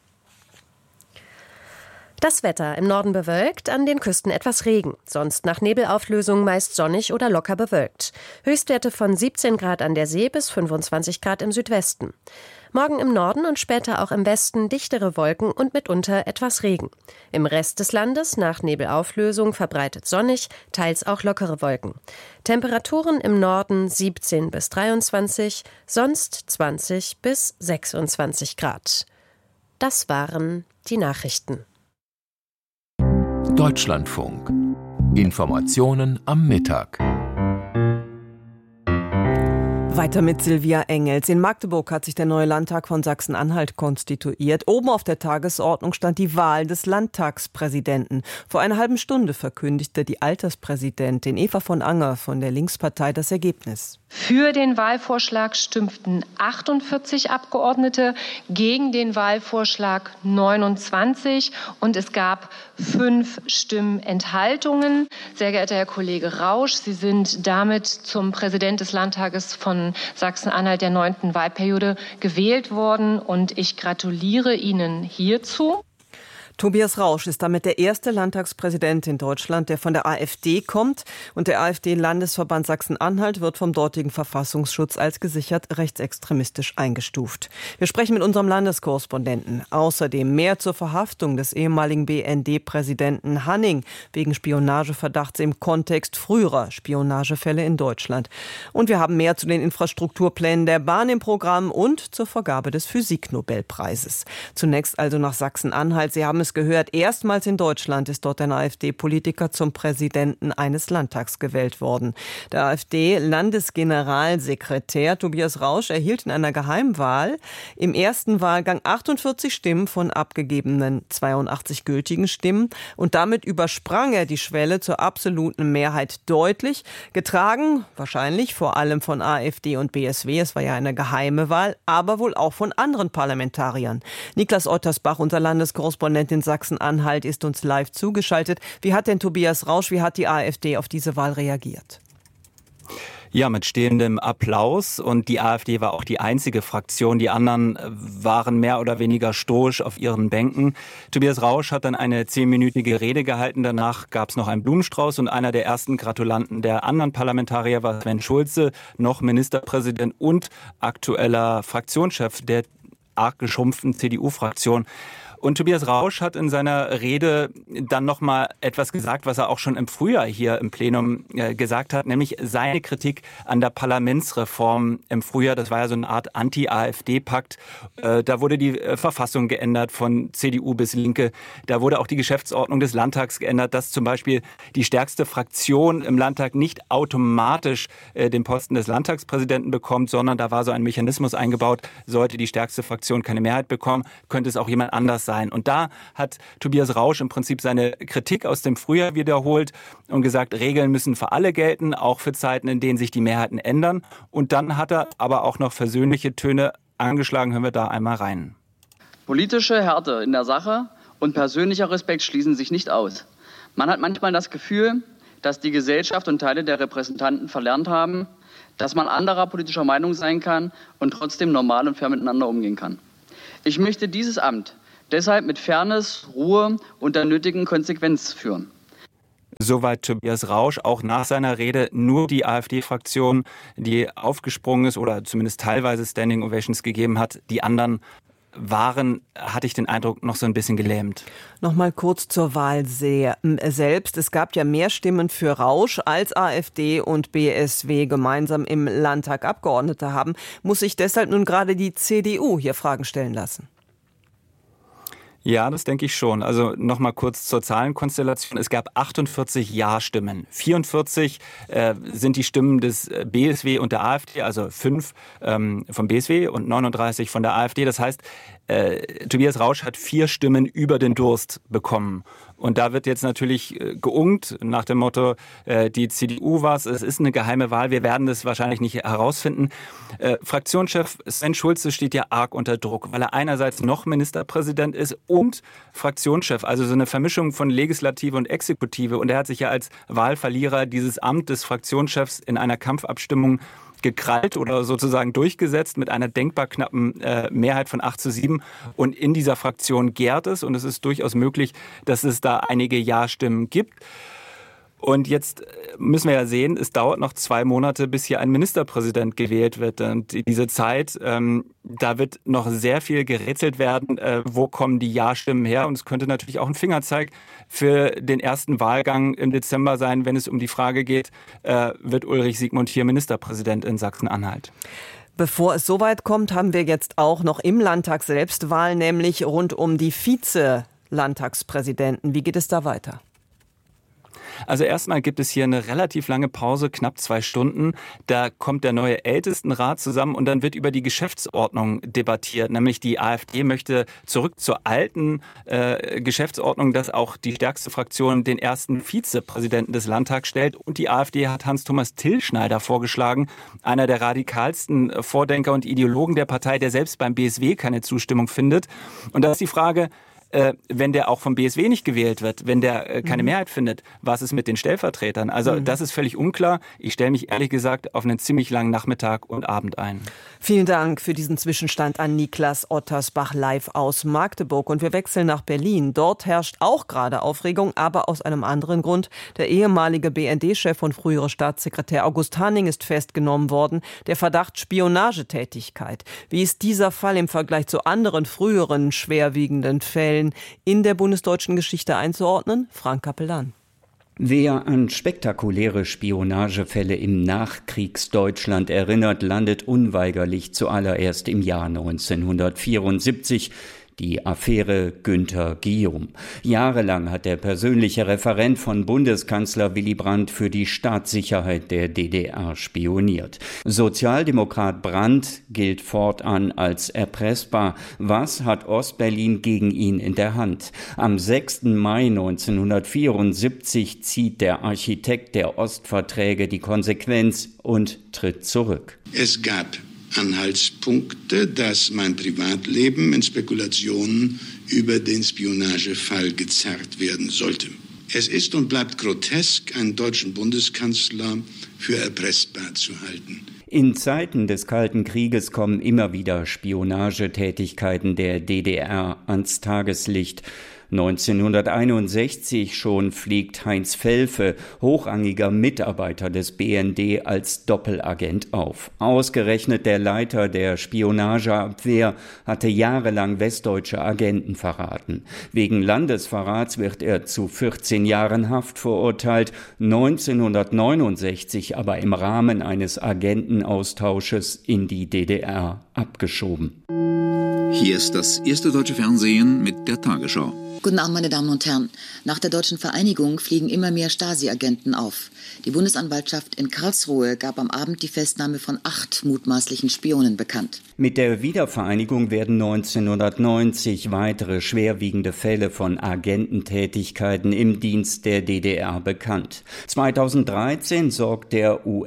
Das Wetter: im Norden bewölkt, an den Küsten etwas Regen. Sonst nach Nebelauflösung meist sonnig oder locker bewölkt. Höchstwerte von siebzehn Grad an der See bis fünfundzwanzig Grad im Südwesten. Morgen im Norden und später auch im Westen dichtere Wolken und mitunter etwas Regen. Im Rest des Landes nach Nebelauflösung verbreitet sonnig, teils auch lockere Wolken. Temperaturen im Norden siebzehn bis dreiundzwanzig, sonst zwanzig bis sechsundzwanzig Grad. Das waren die Nachrichten. Deutschlandfunk. Informationen am Mittag. Weiter mit Silvia Engels. In Magdeburg hat sich der neue Landtag von Sachsen-Anhalt konstituiert. Oben auf der Tagesordnung stand die Wahl des Landtagspräsidenten. Vor einer halben Stunde verkündigte die Alterspräsidentin Eva von Anger von der Linkspartei das Ergebnis. Für den Wahlvorschlag stimmten achtundvierzig Abgeordnete, gegen den Wahlvorschlag neunundzwanzig und es gab fünf Stimmenthaltungen. Sehr geehrter Herr Kollege Rausch, Sie sind damit zum Präsident des Landtages von Sachsen-Anhalt der neunten Wahlperiode gewählt worden und ich gratuliere Ihnen hierzu. Tobias Rausch ist damit der erste Landtagspräsident in Deutschland, der von der AfD kommt. Und der AfD-Landesverband Sachsen-Anhalt wird vom dortigen Verfassungsschutz als gesichert rechtsextremistisch eingestuft. Wir sprechen mit unserem Landeskorrespondenten. Außerdem mehr zur Verhaftung des ehemaligen B N D-Präsidenten Hanning wegen Spionageverdachts im Kontext früherer Spionagefälle in Deutschland. Und wir haben mehr zu den Infrastrukturplänen der Bahn im Programm und zur Vergabe des Physiknobelpreises. Zunächst also nach Sachsen-Anhalt. Sie haben es gehört, erstmals in Deutschland ist dort ein AfD-Politiker zum Präsidenten eines Landtags gewählt worden. Der AfD-Landesgeneralsekretär Tobias Rausch erhielt in einer Geheimwahl im ersten Wahlgang achtundvierzig Stimmen von abgegebenen zweiundachtzig gültigen Stimmen und damit übersprang er die Schwelle zur absoluten Mehrheit deutlich, getragen wahrscheinlich vor allem von AfD und B S W, es war ja eine geheime Wahl, aber wohl auch von anderen Parlamentariern. Niklas Ottersbach, unser Landeskorrespondent in Sachsen-Anhalt, ist uns live zugeschaltet. Wie hat denn Tobias Rausch, wie hat die AfD auf diese Wahl reagiert? Ja, mit stehendem Applaus, und die AfD war auch die einzige Fraktion. Die anderen waren mehr oder weniger stoisch auf ihren Bänken. Tobias Rausch hat dann eine zehnminütige Rede gehalten. Danach gab es noch einen Blumenstrauß und einer der ersten Gratulanten der anderen Parlamentarier war Sven Schulze, noch Ministerpräsident und aktueller Fraktionschef der arg geschrumpften C D U-Fraktion. Und Tobias Rausch hat in seiner Rede dann noch mal etwas gesagt, was er auch schon im Frühjahr hier im Plenum äh, gesagt hat, nämlich seine Kritik an der Parlamentsreform im Frühjahr. Das war ja so eine Art Anti-AfD-Pakt. Äh, da wurde die äh, Verfassung geändert von C D U bis Linke. Da wurde auch die Geschäftsordnung des Landtags geändert, dass zum Beispiel die stärkste Fraktion im Landtag nicht automatisch äh, den Posten des Landtagspräsidenten bekommt, sondern da war so ein Mechanismus eingebaut, sollte die stärkste Fraktion keine Mehrheit bekommen, könnte es auch jemand anders sein. Und da hat Tobias Rausch im Prinzip seine Kritik aus dem Frühjahr wiederholt und gesagt, Regeln müssen für alle gelten, auch für Zeiten, in denen sich die Mehrheiten ändern. Und dann hat er aber auch noch versöhnliche Töne angeschlagen. Hören wir da einmal rein. Politische Härte in der Sache und persönlicher Respekt schließen sich nicht aus. Man hat manchmal das Gefühl, dass die Gesellschaft und Teile der Repräsentanten verlernt haben, dass man anderer politischer Meinung sein kann und trotzdem normal und fair miteinander umgehen kann. Ich möchte dieses Amt deshalb mit Fairness, Ruhe und der nötigen Konsequenz führen. Soweit Tobias Rausch, auch nach seiner Rede nur die AfD-Fraktion, die aufgesprungen ist oder zumindest teilweise Standing Ovations gegeben hat. Die anderen waren, hatte ich den Eindruck, noch so ein bisschen gelähmt. Noch mal kurz zur Wahl selbst. Es gab ja mehr Stimmen für Rausch, als AfD und B S W gemeinsam im Landtag Abgeordnete haben. Muss sich deshalb nun gerade die C D U hier Fragen stellen lassen? Ja, das denke ich schon. Also noch mal kurz zur Zahlenkonstellation. Es gab achtundvierzig Ja-Stimmen. vierundvierzig äh, sind die Stimmen des B S W und der AfD, also fünf ähm, vom B S W und neununddreißig von der AfD. Das heißt, äh, Tobias Rausch hat vier Stimmen über den Durst bekommen. Und da wird jetzt natürlich äh, geungt nach dem Motto, äh, die C D U war's, es ist eine geheime Wahl, wir werden das wahrscheinlich nicht herausfinden. Äh, Fraktionschef Sven Schulze steht ja arg unter Druck, weil er einerseits noch Ministerpräsident ist und Fraktionschef, also so eine Vermischung von Legislative und Exekutive. Und er hat sich ja als Wahlverlierer dieses Amt des Fraktionschefs in einer Kampfabstimmung gekrallt oder sozusagen durchgesetzt mit einer denkbar knappen äh, Mehrheit von acht zu sieben. Und in dieser Fraktion gärt es, und es ist durchaus möglich, dass es da einige Ja-Stimmen gibt. Und jetzt müssen wir ja sehen, es dauert noch zwei Monate, bis hier ein Ministerpräsident gewählt wird. Und diese Zeit, ähm, da wird noch sehr viel gerätselt werden, äh, wo kommen die Ja-Stimmen her. Und es könnte natürlich auch ein Fingerzeig für den ersten Wahlgang im Dezember sein, wenn es um die Frage geht, äh, wird Ulrich Siegmund hier Ministerpräsident in Sachsen-Anhalt. Bevor es soweit kommt, haben wir jetzt auch noch im Landtag selbst Wahlen, nämlich rund um die Vize-Landtagspräsidenten. Wie geht es da weiter? Also erstmal gibt es hier eine relativ lange Pause, knapp zwei Stunden. Da kommt der neue Ältestenrat zusammen und dann wird über die Geschäftsordnung debattiert. Nämlich die AfD möchte zurück zur alten äh, Geschäftsordnung, dass auch die stärkste Fraktion den ersten Vizepräsidenten des Landtags stellt. Und die AfD hat Hans-Thomas Tillschneider vorgeschlagen, einer der radikalsten Vordenker und Ideologen der Partei, der selbst beim B S W keine Zustimmung findet. Und da ist die Frage, Äh, wenn der auch vom B S W nicht gewählt wird, wenn der äh, keine mhm. Mehrheit findet, was ist mit den Stellvertretern? Also mhm. das ist völlig unklar. Ich stelle mich ehrlich gesagt auf einen ziemlich langen Nachmittag und Abend ein. Vielen Dank für diesen Zwischenstand an Niklas Ottersbach live aus Magdeburg. Und wir wechseln nach Berlin. Dort herrscht auch gerade Aufregung, aber aus einem anderen Grund. Der ehemalige B N D-Chef und frühere Staatssekretär August Hanning ist festgenommen worden. Der Verdacht Spionagetätigkeit. Wie ist dieser Fall im Vergleich zu anderen früheren schwerwiegenden Fällen in der bundesdeutschen Geschichte einzuordnen? Frank Capellan. Wer an spektakuläre Spionagefälle im Nachkriegsdeutschland erinnert, landet unweigerlich zuallererst im Jahr neunzehnhundertvierundsiebzig. Die Affäre Günther Guillaume. Jahrelang hat der persönliche Referent von Bundeskanzler Willy Brandt für die Staatssicherheit der D D R spioniert. Sozialdemokrat Brandt gilt fortan als erpressbar. Was hat Ostberlin gegen ihn in der Hand? Am sechsten Mai neunzehnhundertvierundsiebzig zieht der Architekt der Ostverträge die Konsequenz und tritt zurück. Es gab Anhaltspunkte, dass mein Privatleben in Spekulationen über den Spionagefall gezerrt werden sollte. Es ist und bleibt grotesk, einen deutschen Bundeskanzler für erpressbar zu halten. In Zeiten des Kalten Krieges kommen immer wieder Spionagetätigkeiten der D D R ans Tageslicht. neunzehnhunderteinundsechzig schon fliegt Heinz Felfe, hochrangiger Mitarbeiter des B N D, als Doppelagent auf. Ausgerechnet der Leiter der Spionageabwehr hatte jahrelang westdeutsche Agenten verraten. Wegen Landesverrats wird er zu vierzehn Jahren Haft verurteilt, neunzehnhundertneunundsechzig aber im Rahmen eines Agentenaustausches in die D D R abgeschoben. Hier ist das erste deutsche Fernsehen mit der Tagesschau. Guten Abend, meine Damen und Herren. Nach der deutschen Vereinigung fliegen immer mehr Stasi-Agenten auf. Die Bundesanwaltschaft in Karlsruhe gab am Abend die Festnahme von acht mutmaßlichen Spionen bekannt. Mit der Wiedervereinigung werden neunzehnhundertneunzig weitere schwerwiegende Fälle von Agententätigkeiten im Dienst der D D R bekannt. zweitausenddreizehn sorgt der U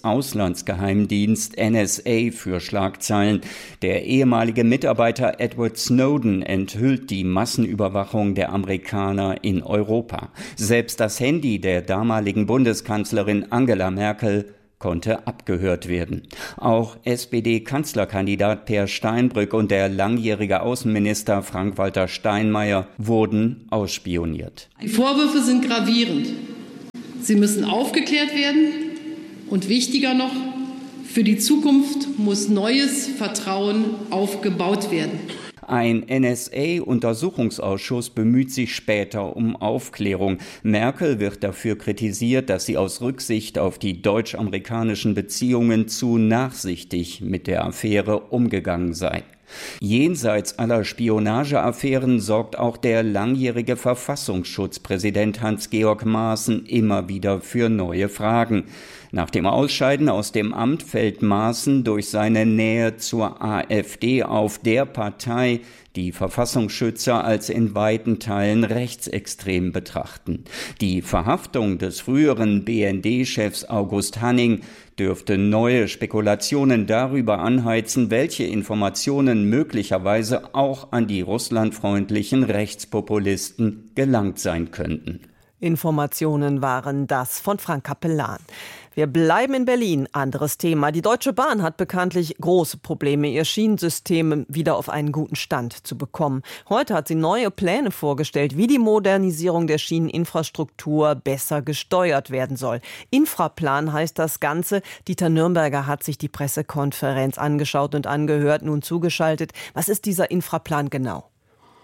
S-Auslandsgeheimdienst N S A für Schlagzeilen. Der ehemalige Mitarbeiter Edward Snowden enthüllt die Massenüberwachung der Amerikaner in Europa. Selbst das Handy der damaligen Bundeskanzlerin Angela Merkel konnte abgehört werden. Auch S P D-Kanzlerkandidat Peer Steinbrück und der langjährige Außenminister Frank-Walter Steinmeier wurden ausspioniert. Die Vorwürfe sind gravierend. Sie müssen aufgeklärt werden und wichtiger noch, für die Zukunft muss neues Vertrauen aufgebaut werden. Ein N S A-Untersuchungsausschuss bemüht sich später um Aufklärung. Merkel wird dafür kritisiert, dass sie aus Rücksicht auf die deutsch-amerikanischen Beziehungen zu nachsichtig mit der Affäre umgegangen sei. Jenseits aller Spionageaffären sorgt auch der langjährige Verfassungsschutzpräsident Hans-Georg Maaßen immer wieder für neue Fragen. Nach dem Ausscheiden aus dem Amt fällt Maaßen durch seine Nähe zur AfD auf, der Partei, die Verfassungsschützer als in weiten Teilen rechtsextrem betrachten. Die Verhaftung des früheren B N D-Chefs August Hanning dürfte neue Spekulationen darüber anheizen, welche Informationen möglicherweise auch an die russlandfreundlichen Rechtspopulisten gelangt sein könnten. Informationen waren das von Frank Capellan. Wir bleiben in Berlin. Anderes Thema. Die Deutsche Bahn hat bekanntlich große Probleme, ihr Schienensystem wieder auf einen guten Stand zu bekommen. Heute hat sie neue Pläne vorgestellt, wie die Modernisierung der Schieneninfrastruktur besser gesteuert werden soll. Infraplan heißt das Ganze. Dieter Nürnberger hat sich die Pressekonferenz angeschaut und angehört, nun zugeschaltet. Was ist dieser Infraplan genau?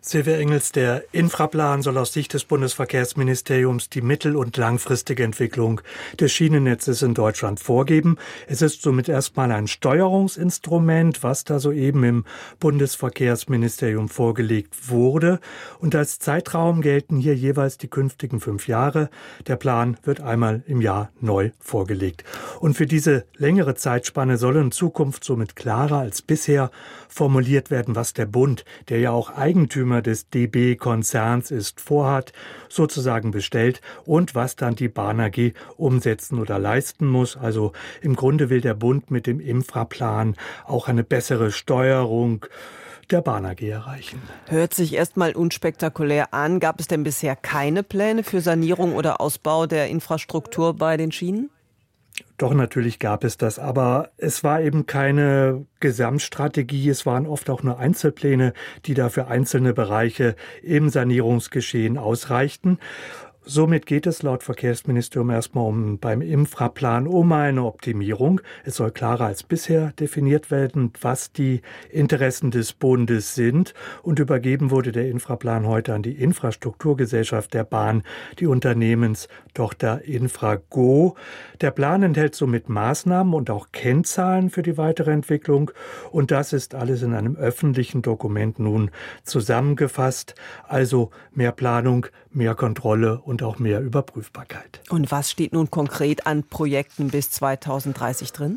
Silvia Engels, der Infraplan soll aus Sicht des Bundesverkehrsministeriums die mittel- und langfristige Entwicklung des Schienennetzes in Deutschland vorgeben. Es ist somit erstmal ein Steuerungsinstrument, was da soeben im Bundesverkehrsministerium vorgelegt wurde. Und als Zeitraum gelten hier jeweils die künftigen fünf Jahre. Der Plan wird einmal im Jahr neu vorgelegt. Und für diese längere Zeitspanne soll in Zukunft somit klarer als bisher formuliert werden, was der Bund, der ja auch Eigentümer des D B-Konzerns ist, vorhat, sozusagen bestellt und was dann die Bahn A G umsetzen oder leisten muss. Also im Grunde will der Bund mit dem Infraplan auch eine bessere Steuerung der Bahn A G erreichen. Hört sich erstmal unspektakulär an. Gab es denn bisher keine Pläne für Sanierung oder Ausbau der Infrastruktur bei den Schienen? Doch, natürlich gab es das, aber es war eben keine Gesamtstrategie. Es waren oft auch nur Einzelpläne, die da für einzelne Bereiche im Sanierungsgeschehen ausreichten. Somit geht es laut Verkehrsministerium erstmal um, beim Infraplan um eine Optimierung. Es soll klarer als bisher definiert werden, was die Interessen des Bundes sind. Und übergeben wurde der Infraplan heute an die Infrastrukturgesellschaft der Bahn, die Unternehmenstochter Infrago. Der Plan enthält somit Maßnahmen und auch Kennzahlen für die weitere Entwicklung. Und das ist alles in einem öffentlichen Dokument nun zusammengefasst. Also mehr Planung, mehr Kontrolle und auch mehr Überprüfbarkeit. Und was steht nun konkret an Projekten bis zweitausenddreißig drin?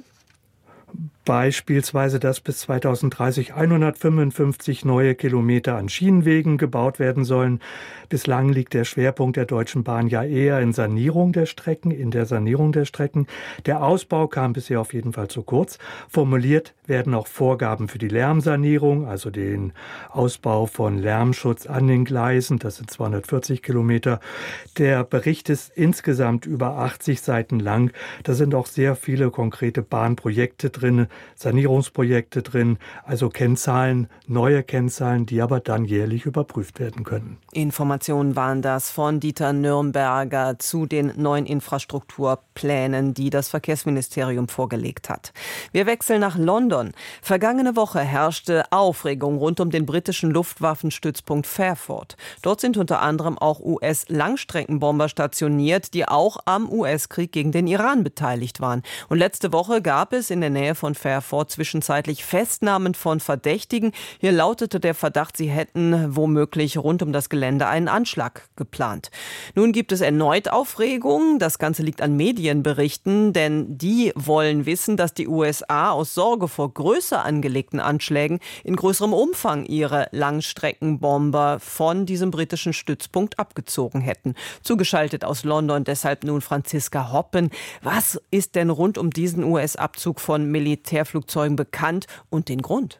Beispielsweise, dass bis zweitausenddreißig hundertfünfundfünfzig neue Kilometer an Schienenwegen gebaut werden sollen. Bislang liegt der Schwerpunkt der Deutschen Bahn ja eher in Sanierung der Strecken, in der Sanierung der Strecken. Der Ausbau kam bisher auf jeden Fall zu kurz. Formuliert werden auch Vorgaben für die Lärmsanierung, also den Ausbau von Lärmschutz an den Gleisen. Das sind zweihundertvierzig Kilometer. Der Bericht ist insgesamt über achtzig Seiten lang. Da sind auch sehr viele konkrete Bahnprojekte drin, Sanierungsprojekte drin, also Kennzahlen, neue Kennzahlen, die aber dann jährlich überprüft werden können. Informationen waren das von Dieter Nürnberger zu den neuen Infrastrukturplänen, die das Verkehrsministerium vorgelegt hat. Wir wechseln nach London. Vergangene Woche herrschte Aufregung rund um den britischen Luftwaffenstützpunkt Fairford. Dort sind unter anderem auch U S-Langstreckenbomber stationiert, die auch am U S-Krieg gegen den Iran beteiligt waren. Und letzte Woche gab es in der Nähe von Fairford zwischenzeitlich Festnahmen von Verdächtigen. Hier lautete der Verdacht, sie hätten womöglich rund um das Gelände einen Anschlag geplant. Nun gibt es erneut Aufregung. Das Ganze liegt an Medienberichten, denn die wollen wissen, dass die U S A aus Sorge vor größer angelegten Anschlägen in größerem Umfang ihre Langstreckenbomber von diesem britischen Stützpunkt abgezogen hätten. Zugeschaltet aus London deshalb nun Franziska Hoppen. Was ist denn rund um diesen U S-Abzug von Militärflugzeugen bekannt und den Grund?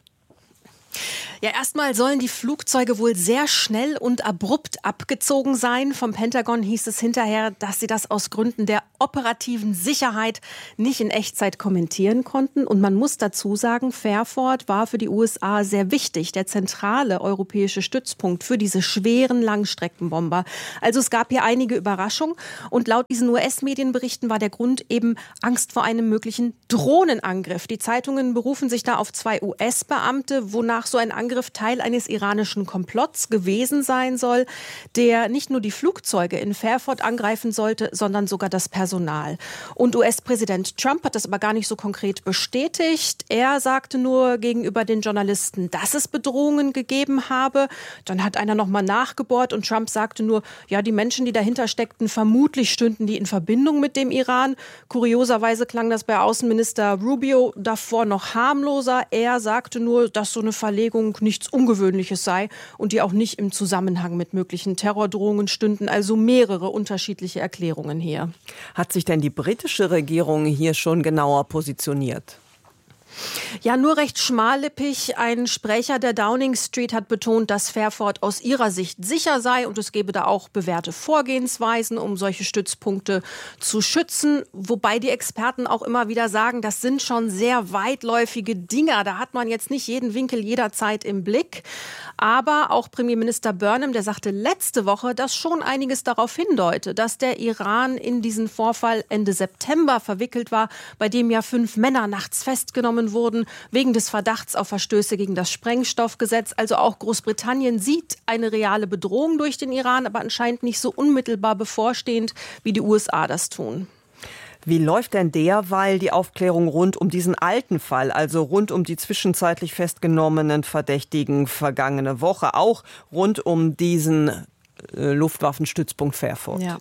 Ja, erstmal sollen die Flugzeuge wohl sehr schnell und abrupt abgezogen sein. Vom Pentagon hieß es hinterher, dass sie das aus Gründen der operativen Sicherheit nicht in Echtzeit kommentieren konnten. Und man muss dazu sagen, Fairford war für die U S A sehr wichtig, der zentrale europäische Stützpunkt für diese schweren Langstreckenbomber. Also es gab hier einige Überraschungen. Und laut diesen U S-Medienberichten war der Grund eben Angst vor einem möglichen Drohnenangriff. Die Zeitungen berufen sich da auf zwei U S-Beamte, wonach so ein Angriff Teil eines iranischen Komplotts gewesen sein soll, der nicht nur die Flugzeuge in Fairford angreifen sollte, sondern sogar das Personal. Und U S-Präsident Trump hat das aber gar nicht so konkret bestätigt. Er sagte nur gegenüber den Journalisten, dass es Bedrohungen gegeben habe. Dann hat einer nochmal nachgebohrt und Trump sagte nur, ja, die Menschen, die dahinter steckten, vermutlich stünden die in Verbindung mit dem Iran. Kurioserweise klang das bei Außenminister Rubio davor noch harmloser. Er sagte nur, dass so eine Verlegung nichts Ungewöhnliches sei und die auch nicht im Zusammenhang mit möglichen Terrordrohungen stünden. Also mehrere unterschiedliche Erklärungen hier. Hat sich denn die britische Regierung hier schon genauer positioniert? Ja, nur recht schmallippig. Ein Sprecher der Downing Street hat betont, dass Fairford aus ihrer Sicht sicher sei und es gebe da auch bewährte Vorgehensweisen, um solche Stützpunkte zu schützen. Wobei die Experten auch immer wieder sagen, das sind schon sehr weitläufige Dinger. Da hat man jetzt nicht jeden Winkel jederzeit im Blick. Aber auch Premierminister Burnham, der sagte letzte Woche, dass schon einiges darauf hindeute, dass der Iran in diesen Vorfall Ende September verwickelt war, bei dem ja fünf Männer nachts festgenommen festgenommen wurden wegen des Verdachts auf Verstöße gegen das Sprengstoffgesetz. Also auch Großbritannien sieht eine reale Bedrohung durch den Iran, aber anscheinend nicht so unmittelbar bevorstehend, wie die U S A das tun. Wie läuft denn derweil die Aufklärung rund um diesen alten Fall, also rund um die zwischenzeitlich festgenommenen Verdächtigen vergangene Woche, auch rund um diesen äh, Luftwaffenstützpunkt Fairford? Ja.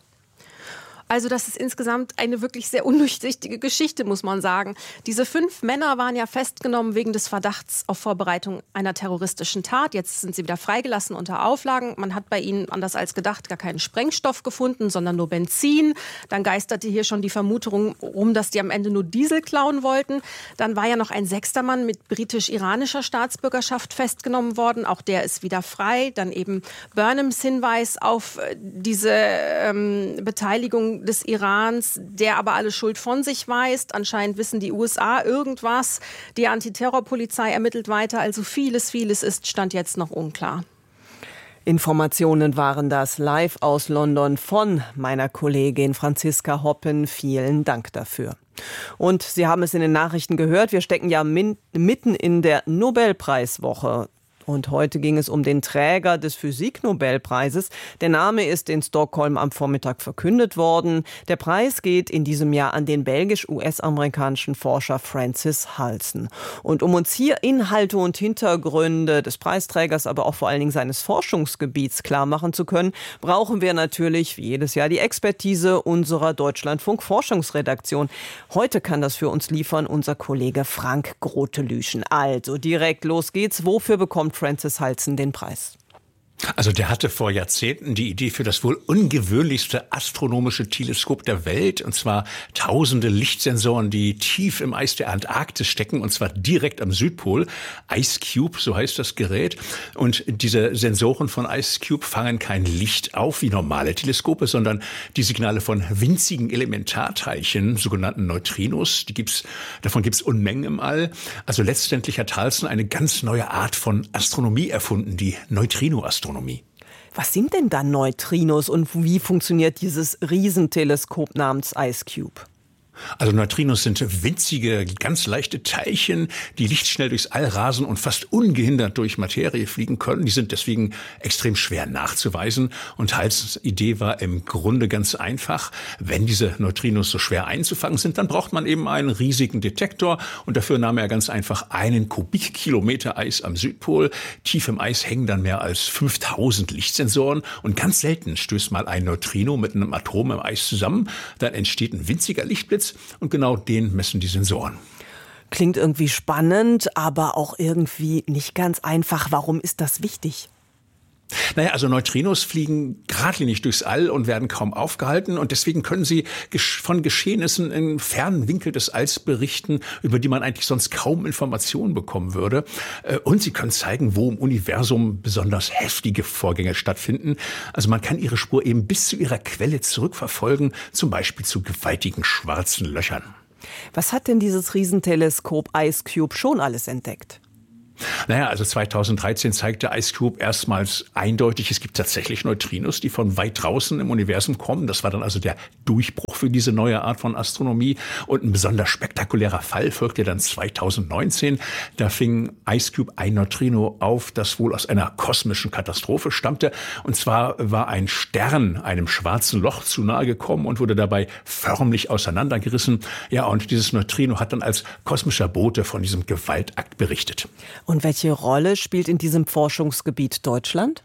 Also das ist insgesamt eine wirklich sehr undurchsichtige Geschichte, muss man sagen. Diese fünf Männer waren ja festgenommen wegen des Verdachts auf Vorbereitung einer terroristischen Tat. Jetzt sind sie wieder freigelassen unter Auflagen. Man hat bei ihnen, anders als gedacht, gar keinen Sprengstoff gefunden, sondern nur Benzin. Dann geisterte hier schon die Vermutung um, dass die am Ende nur Diesel klauen wollten. Dann war ja noch ein sechster Mann mit britisch-iranischer Staatsbürgerschaft festgenommen worden. Auch der ist wieder frei. Dann eben Burnhams Hinweis auf diese ähm, Beteiligung des Irans, der aber alle Schuld von sich weist. Anscheinend wissen die U S A irgendwas. Die Antiterrorpolizei ermittelt weiter. Also vieles, vieles ist Stand jetzt noch unklar. Informationen waren das live aus London von meiner Kollegin Franziska Hoppen. Vielen Dank dafür. Und Sie haben es in den Nachrichten gehört, wir stecken ja min- mitten in der Nobelpreiswoche. Und heute ging es um den Träger des Physik-Nobelpreises. Der Name ist in Stockholm am Vormittag verkündet worden. Der Preis geht in diesem Jahr an den belgisch-U S-amerikanischen Forscher Francis Halsen. Und um uns hier Inhalte und Hintergründe des Preisträgers, aber auch vor allen Dingen seines Forschungsgebiets klar machen zu können, brauchen wir natürlich wie jedes Jahr die Expertise unserer Deutschlandfunk-Forschungsredaktion. Heute kann das für uns liefern unser Kollege Frank Grotelüschen. Also direkt los geht's. Wofür bekommt Francis Halsen den Preis? Also der hatte vor Jahrzehnten die Idee für das wohl ungewöhnlichste astronomische Teleskop der Welt, und zwar tausende Lichtsensoren, die tief im Eis der Antarktis stecken, und zwar direkt am Südpol. IceCube, so heißt das Gerät. Und diese Sensoren von IceCube fangen kein Licht auf wie normale Teleskope, sondern die Signale von winzigen Elementarteilchen, sogenannten Neutrinos. Die gibt's, davon gibt's Unmengen im All. Also letztendlich hat Halsen eine ganz neue Art von Astronomie erfunden, die Neutrino-Astronomie. Was sind denn dann Neutrinos und wie funktioniert dieses Riesenteleskop namens IceCube? Also Neutrinos sind winzige, ganz leichte Teilchen, die lichtschnell durchs All rasen und fast ungehindert durch Materie fliegen können. Die sind deswegen extrem schwer nachzuweisen. Und Halsens Idee war im Grunde ganz einfach. Wenn diese Neutrinos so schwer einzufangen sind, dann braucht man eben einen riesigen Detektor. Und dafür nahm er ganz einfach einen Kubikkilometer Eis am Südpol. Tief im Eis hängen dann mehr als fünftausend Lichtsensoren. Und ganz selten stößt mal ein Neutrino mit einem Atom im Eis zusammen. Dann entsteht ein winziger Lichtblitz. Und genau den messen die Sensoren. Klingt irgendwie spannend, aber auch irgendwie nicht ganz einfach. Warum ist das wichtig? Naja, also Neutrinos fliegen geradlinig durchs All und werden kaum aufgehalten. Und deswegen können sie von Geschehnissen im fernen Winkel des Alls berichten, über die man eigentlich sonst kaum Informationen bekommen würde. Und sie können zeigen, wo im Universum besonders heftige Vorgänge stattfinden. Also man kann ihre Spur eben bis zu ihrer Quelle zurückverfolgen, zum Beispiel zu gewaltigen schwarzen Löchern. Was hat denn dieses Riesenteleskop IceCube schon alles entdeckt? Naja, also zweitausenddreizehn zeigte IceCube erstmals eindeutig, es gibt tatsächlich Neutrinos, die von weit draußen im Universum kommen. Das war dann also der Durchbruch für diese neue Art von Astronomie. Und ein besonders spektakulärer Fall folgte dann zweitausendneunzehn. Da fing IceCube ein Neutrino auf, das wohl aus einer kosmischen Katastrophe stammte. Und zwar war ein Stern einem schwarzen Loch zu nahe gekommen und wurde dabei förmlich auseinandergerissen. Ja, und dieses Neutrino hat dann als kosmischer Bote von diesem Gewaltakt berichtet. Und welche Rolle spielt in diesem Forschungsgebiet Deutschland?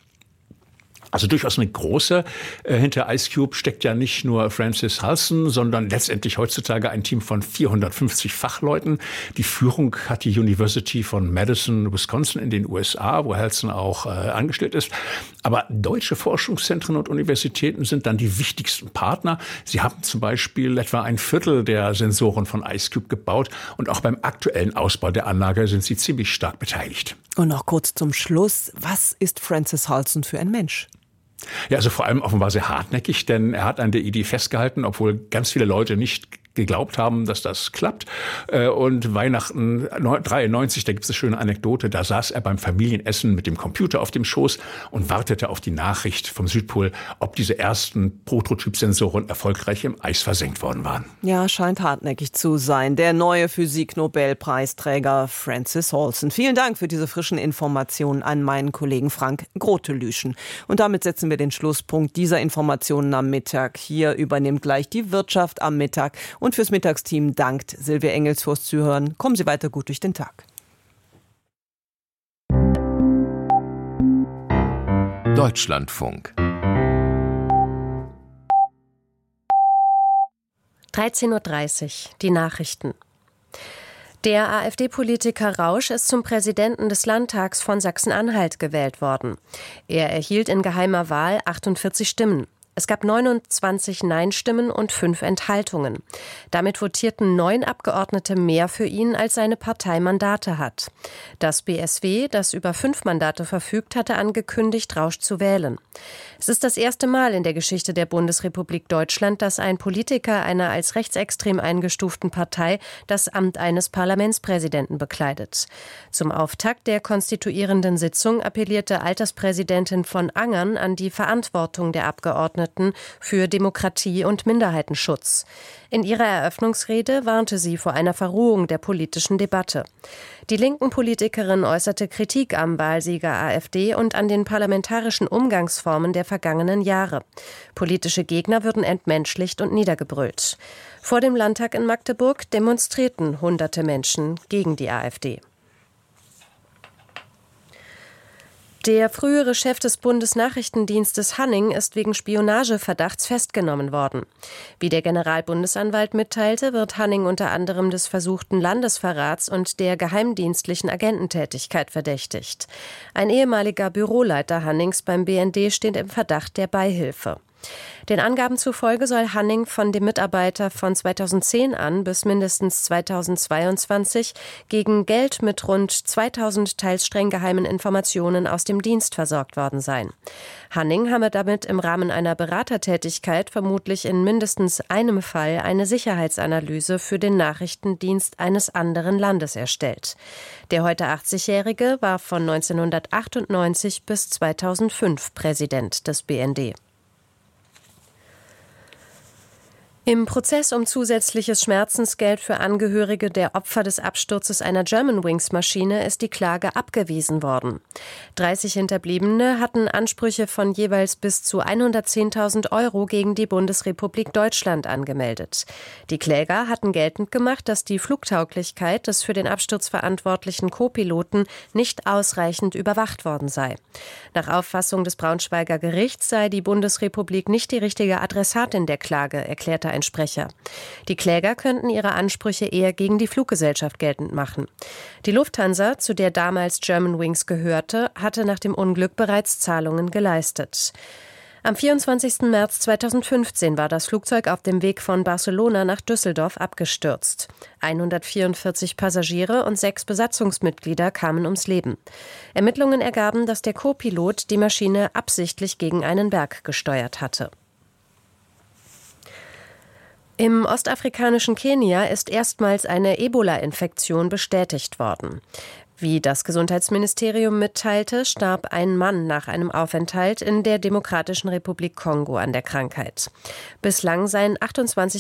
Also durchaus eine große. Hinter IceCube steckt ja nicht nur Francis Halsen, sondern letztendlich heutzutage ein Team von vierhundertfünfzig Fachleuten. Die Führung hat die University von Madison, Wisconsin in den U S A, wo Halsen auch äh, angestellt ist. Aber deutsche Forschungszentren und Universitäten sind dann die wichtigsten Partner. Sie haben zum Beispiel etwa ein Viertel der Sensoren von IceCube gebaut und auch beim aktuellen Ausbau der Anlage sind sie ziemlich stark beteiligt. Und noch kurz zum Schluss, was ist Francis Halsen für ein Mensch? Ja, also vor allem offenbar sehr hartnäckig, denn er hat an der Idee festgehalten, obwohl ganz viele Leute nicht geglaubt haben, dass das klappt. Und Weihnachten dreiundneunzig, da gibt es eine schöne Anekdote, da saß er beim Familienessen mit dem Computer auf dem Schoß und wartete auf die Nachricht vom Südpol, ob diese ersten Prototypsensoren erfolgreich im Eis versenkt worden waren. Ja, scheint hartnäckig zu sein. Der neue Physik-Nobelpreisträger Francis Halsen. Vielen Dank für diese frischen Informationen an meinen Kollegen Frank Grotelüschen. Und damit setzen wir den Schlusspunkt dieser Informationen am Mittag. Hier übernimmt gleich die Wirtschaft am Mittag. Und fürs Mittagsteam dankt Silvia Engels fürs Zuhören. Kommen Sie weiter gut durch den Tag. Deutschlandfunk. dreizehn Uhr dreißig, die Nachrichten. Der AfD-Politiker Rausch ist zum Präsidenten des Landtags von Sachsen-Anhalt gewählt worden. Er erhielt in geheimer Wahl achtundvierzig Stimmen. Es gab neunundzwanzig Nein-Stimmen und fünf Enthaltungen. Damit votierten neun Abgeordnete mehr für ihn, als seine Partei Mandate hat. Das B S W, das über fünf Mandate verfügt, hatte angekündigt, Rausch zu wählen. Es ist das erste Mal in der Geschichte der Bundesrepublik Deutschland, dass ein Politiker einer als rechtsextrem eingestuften Partei das Amt eines Parlamentspräsidenten bekleidet. Zum Auftakt der konstituierenden Sitzung appellierte Alterspräsidentin von Angern an die Verantwortung der Abgeordneten für Demokratie und Minderheitenschutz. In ihrer Eröffnungsrede warnte sie vor einer Verrohung der politischen Debatte. Die linken Politikerin äußerte Kritik am Wahlsieger AfD und an den parlamentarischen Umgangsformen der vergangenen Jahre. Politische Gegner würden entmenschlicht und niedergebrüllt. Vor dem Landtag in Magdeburg demonstrierten hunderte Menschen gegen die AfD. Der frühere Chef des Bundesnachrichtendienstes Hanning ist wegen Spionageverdachts festgenommen worden. Wie der Generalbundesanwalt mitteilte, wird Hanning unter anderem des versuchten Landesverrats und der geheimdienstlichen Agententätigkeit verdächtigt. Ein ehemaliger Büroleiter Hannings beim B N D steht im Verdacht der Beihilfe. Den Angaben zufolge soll Hanning von dem Mitarbeiter von zweitausendzehn an bis mindestens zweitausendzweiundzwanzig gegen Geld mit rund zweitausend teils streng geheimen Informationen aus dem Dienst versorgt worden sein. Hanning habe damit im Rahmen einer Beratertätigkeit vermutlich in mindestens einem Fall eine Sicherheitsanalyse für den Nachrichtendienst eines anderen Landes erstellt. Der heute achtzigjährige war von neunzehnhundertachtundneunzig bis zweitausendfünf Präsident des B N D. Im Prozess um zusätzliches Schmerzensgeld für Angehörige der Opfer des Absturzes einer Germanwings-Maschine ist die Klage abgewiesen worden. dreißig Hinterbliebene hatten Ansprüche von jeweils bis zu hundertzehntausend Euro gegen die Bundesrepublik Deutschland angemeldet. Die Kläger hatten geltend gemacht, dass die Flugtauglichkeit des für den Absturz verantwortlichen Co-Piloten nicht ausreichend überwacht worden sei. Nach Auffassung des Braunschweiger Gerichts sei die Bundesrepublik nicht die richtige Adressatin der Klage, erklärte ein Sprecher. Die Kläger könnten ihre Ansprüche eher gegen die Fluggesellschaft geltend machen. Die Lufthansa, zu der damals Germanwings gehörte, hatte nach dem Unglück bereits Zahlungen geleistet. Am vierundzwanzigsten März zweitausendfünfzehn war das Flugzeug auf dem Weg von Barcelona nach Düsseldorf abgestürzt. hundertvierundvierzig Passagiere und sechs Besatzungsmitglieder kamen ums Leben. Ermittlungen ergaben, dass der Co-Pilot die Maschine absichtlich gegen einen Berg gesteuert hatte. Im ostafrikanischen Kenia ist erstmals eine Ebola-Infektion bestätigt worden. Wie das Gesundheitsministerium mitteilte, starb ein Mann nach einem Aufenthalt in der Demokratischen Republik Kongo an der Krankheit. Bislang seien achtundzwanzig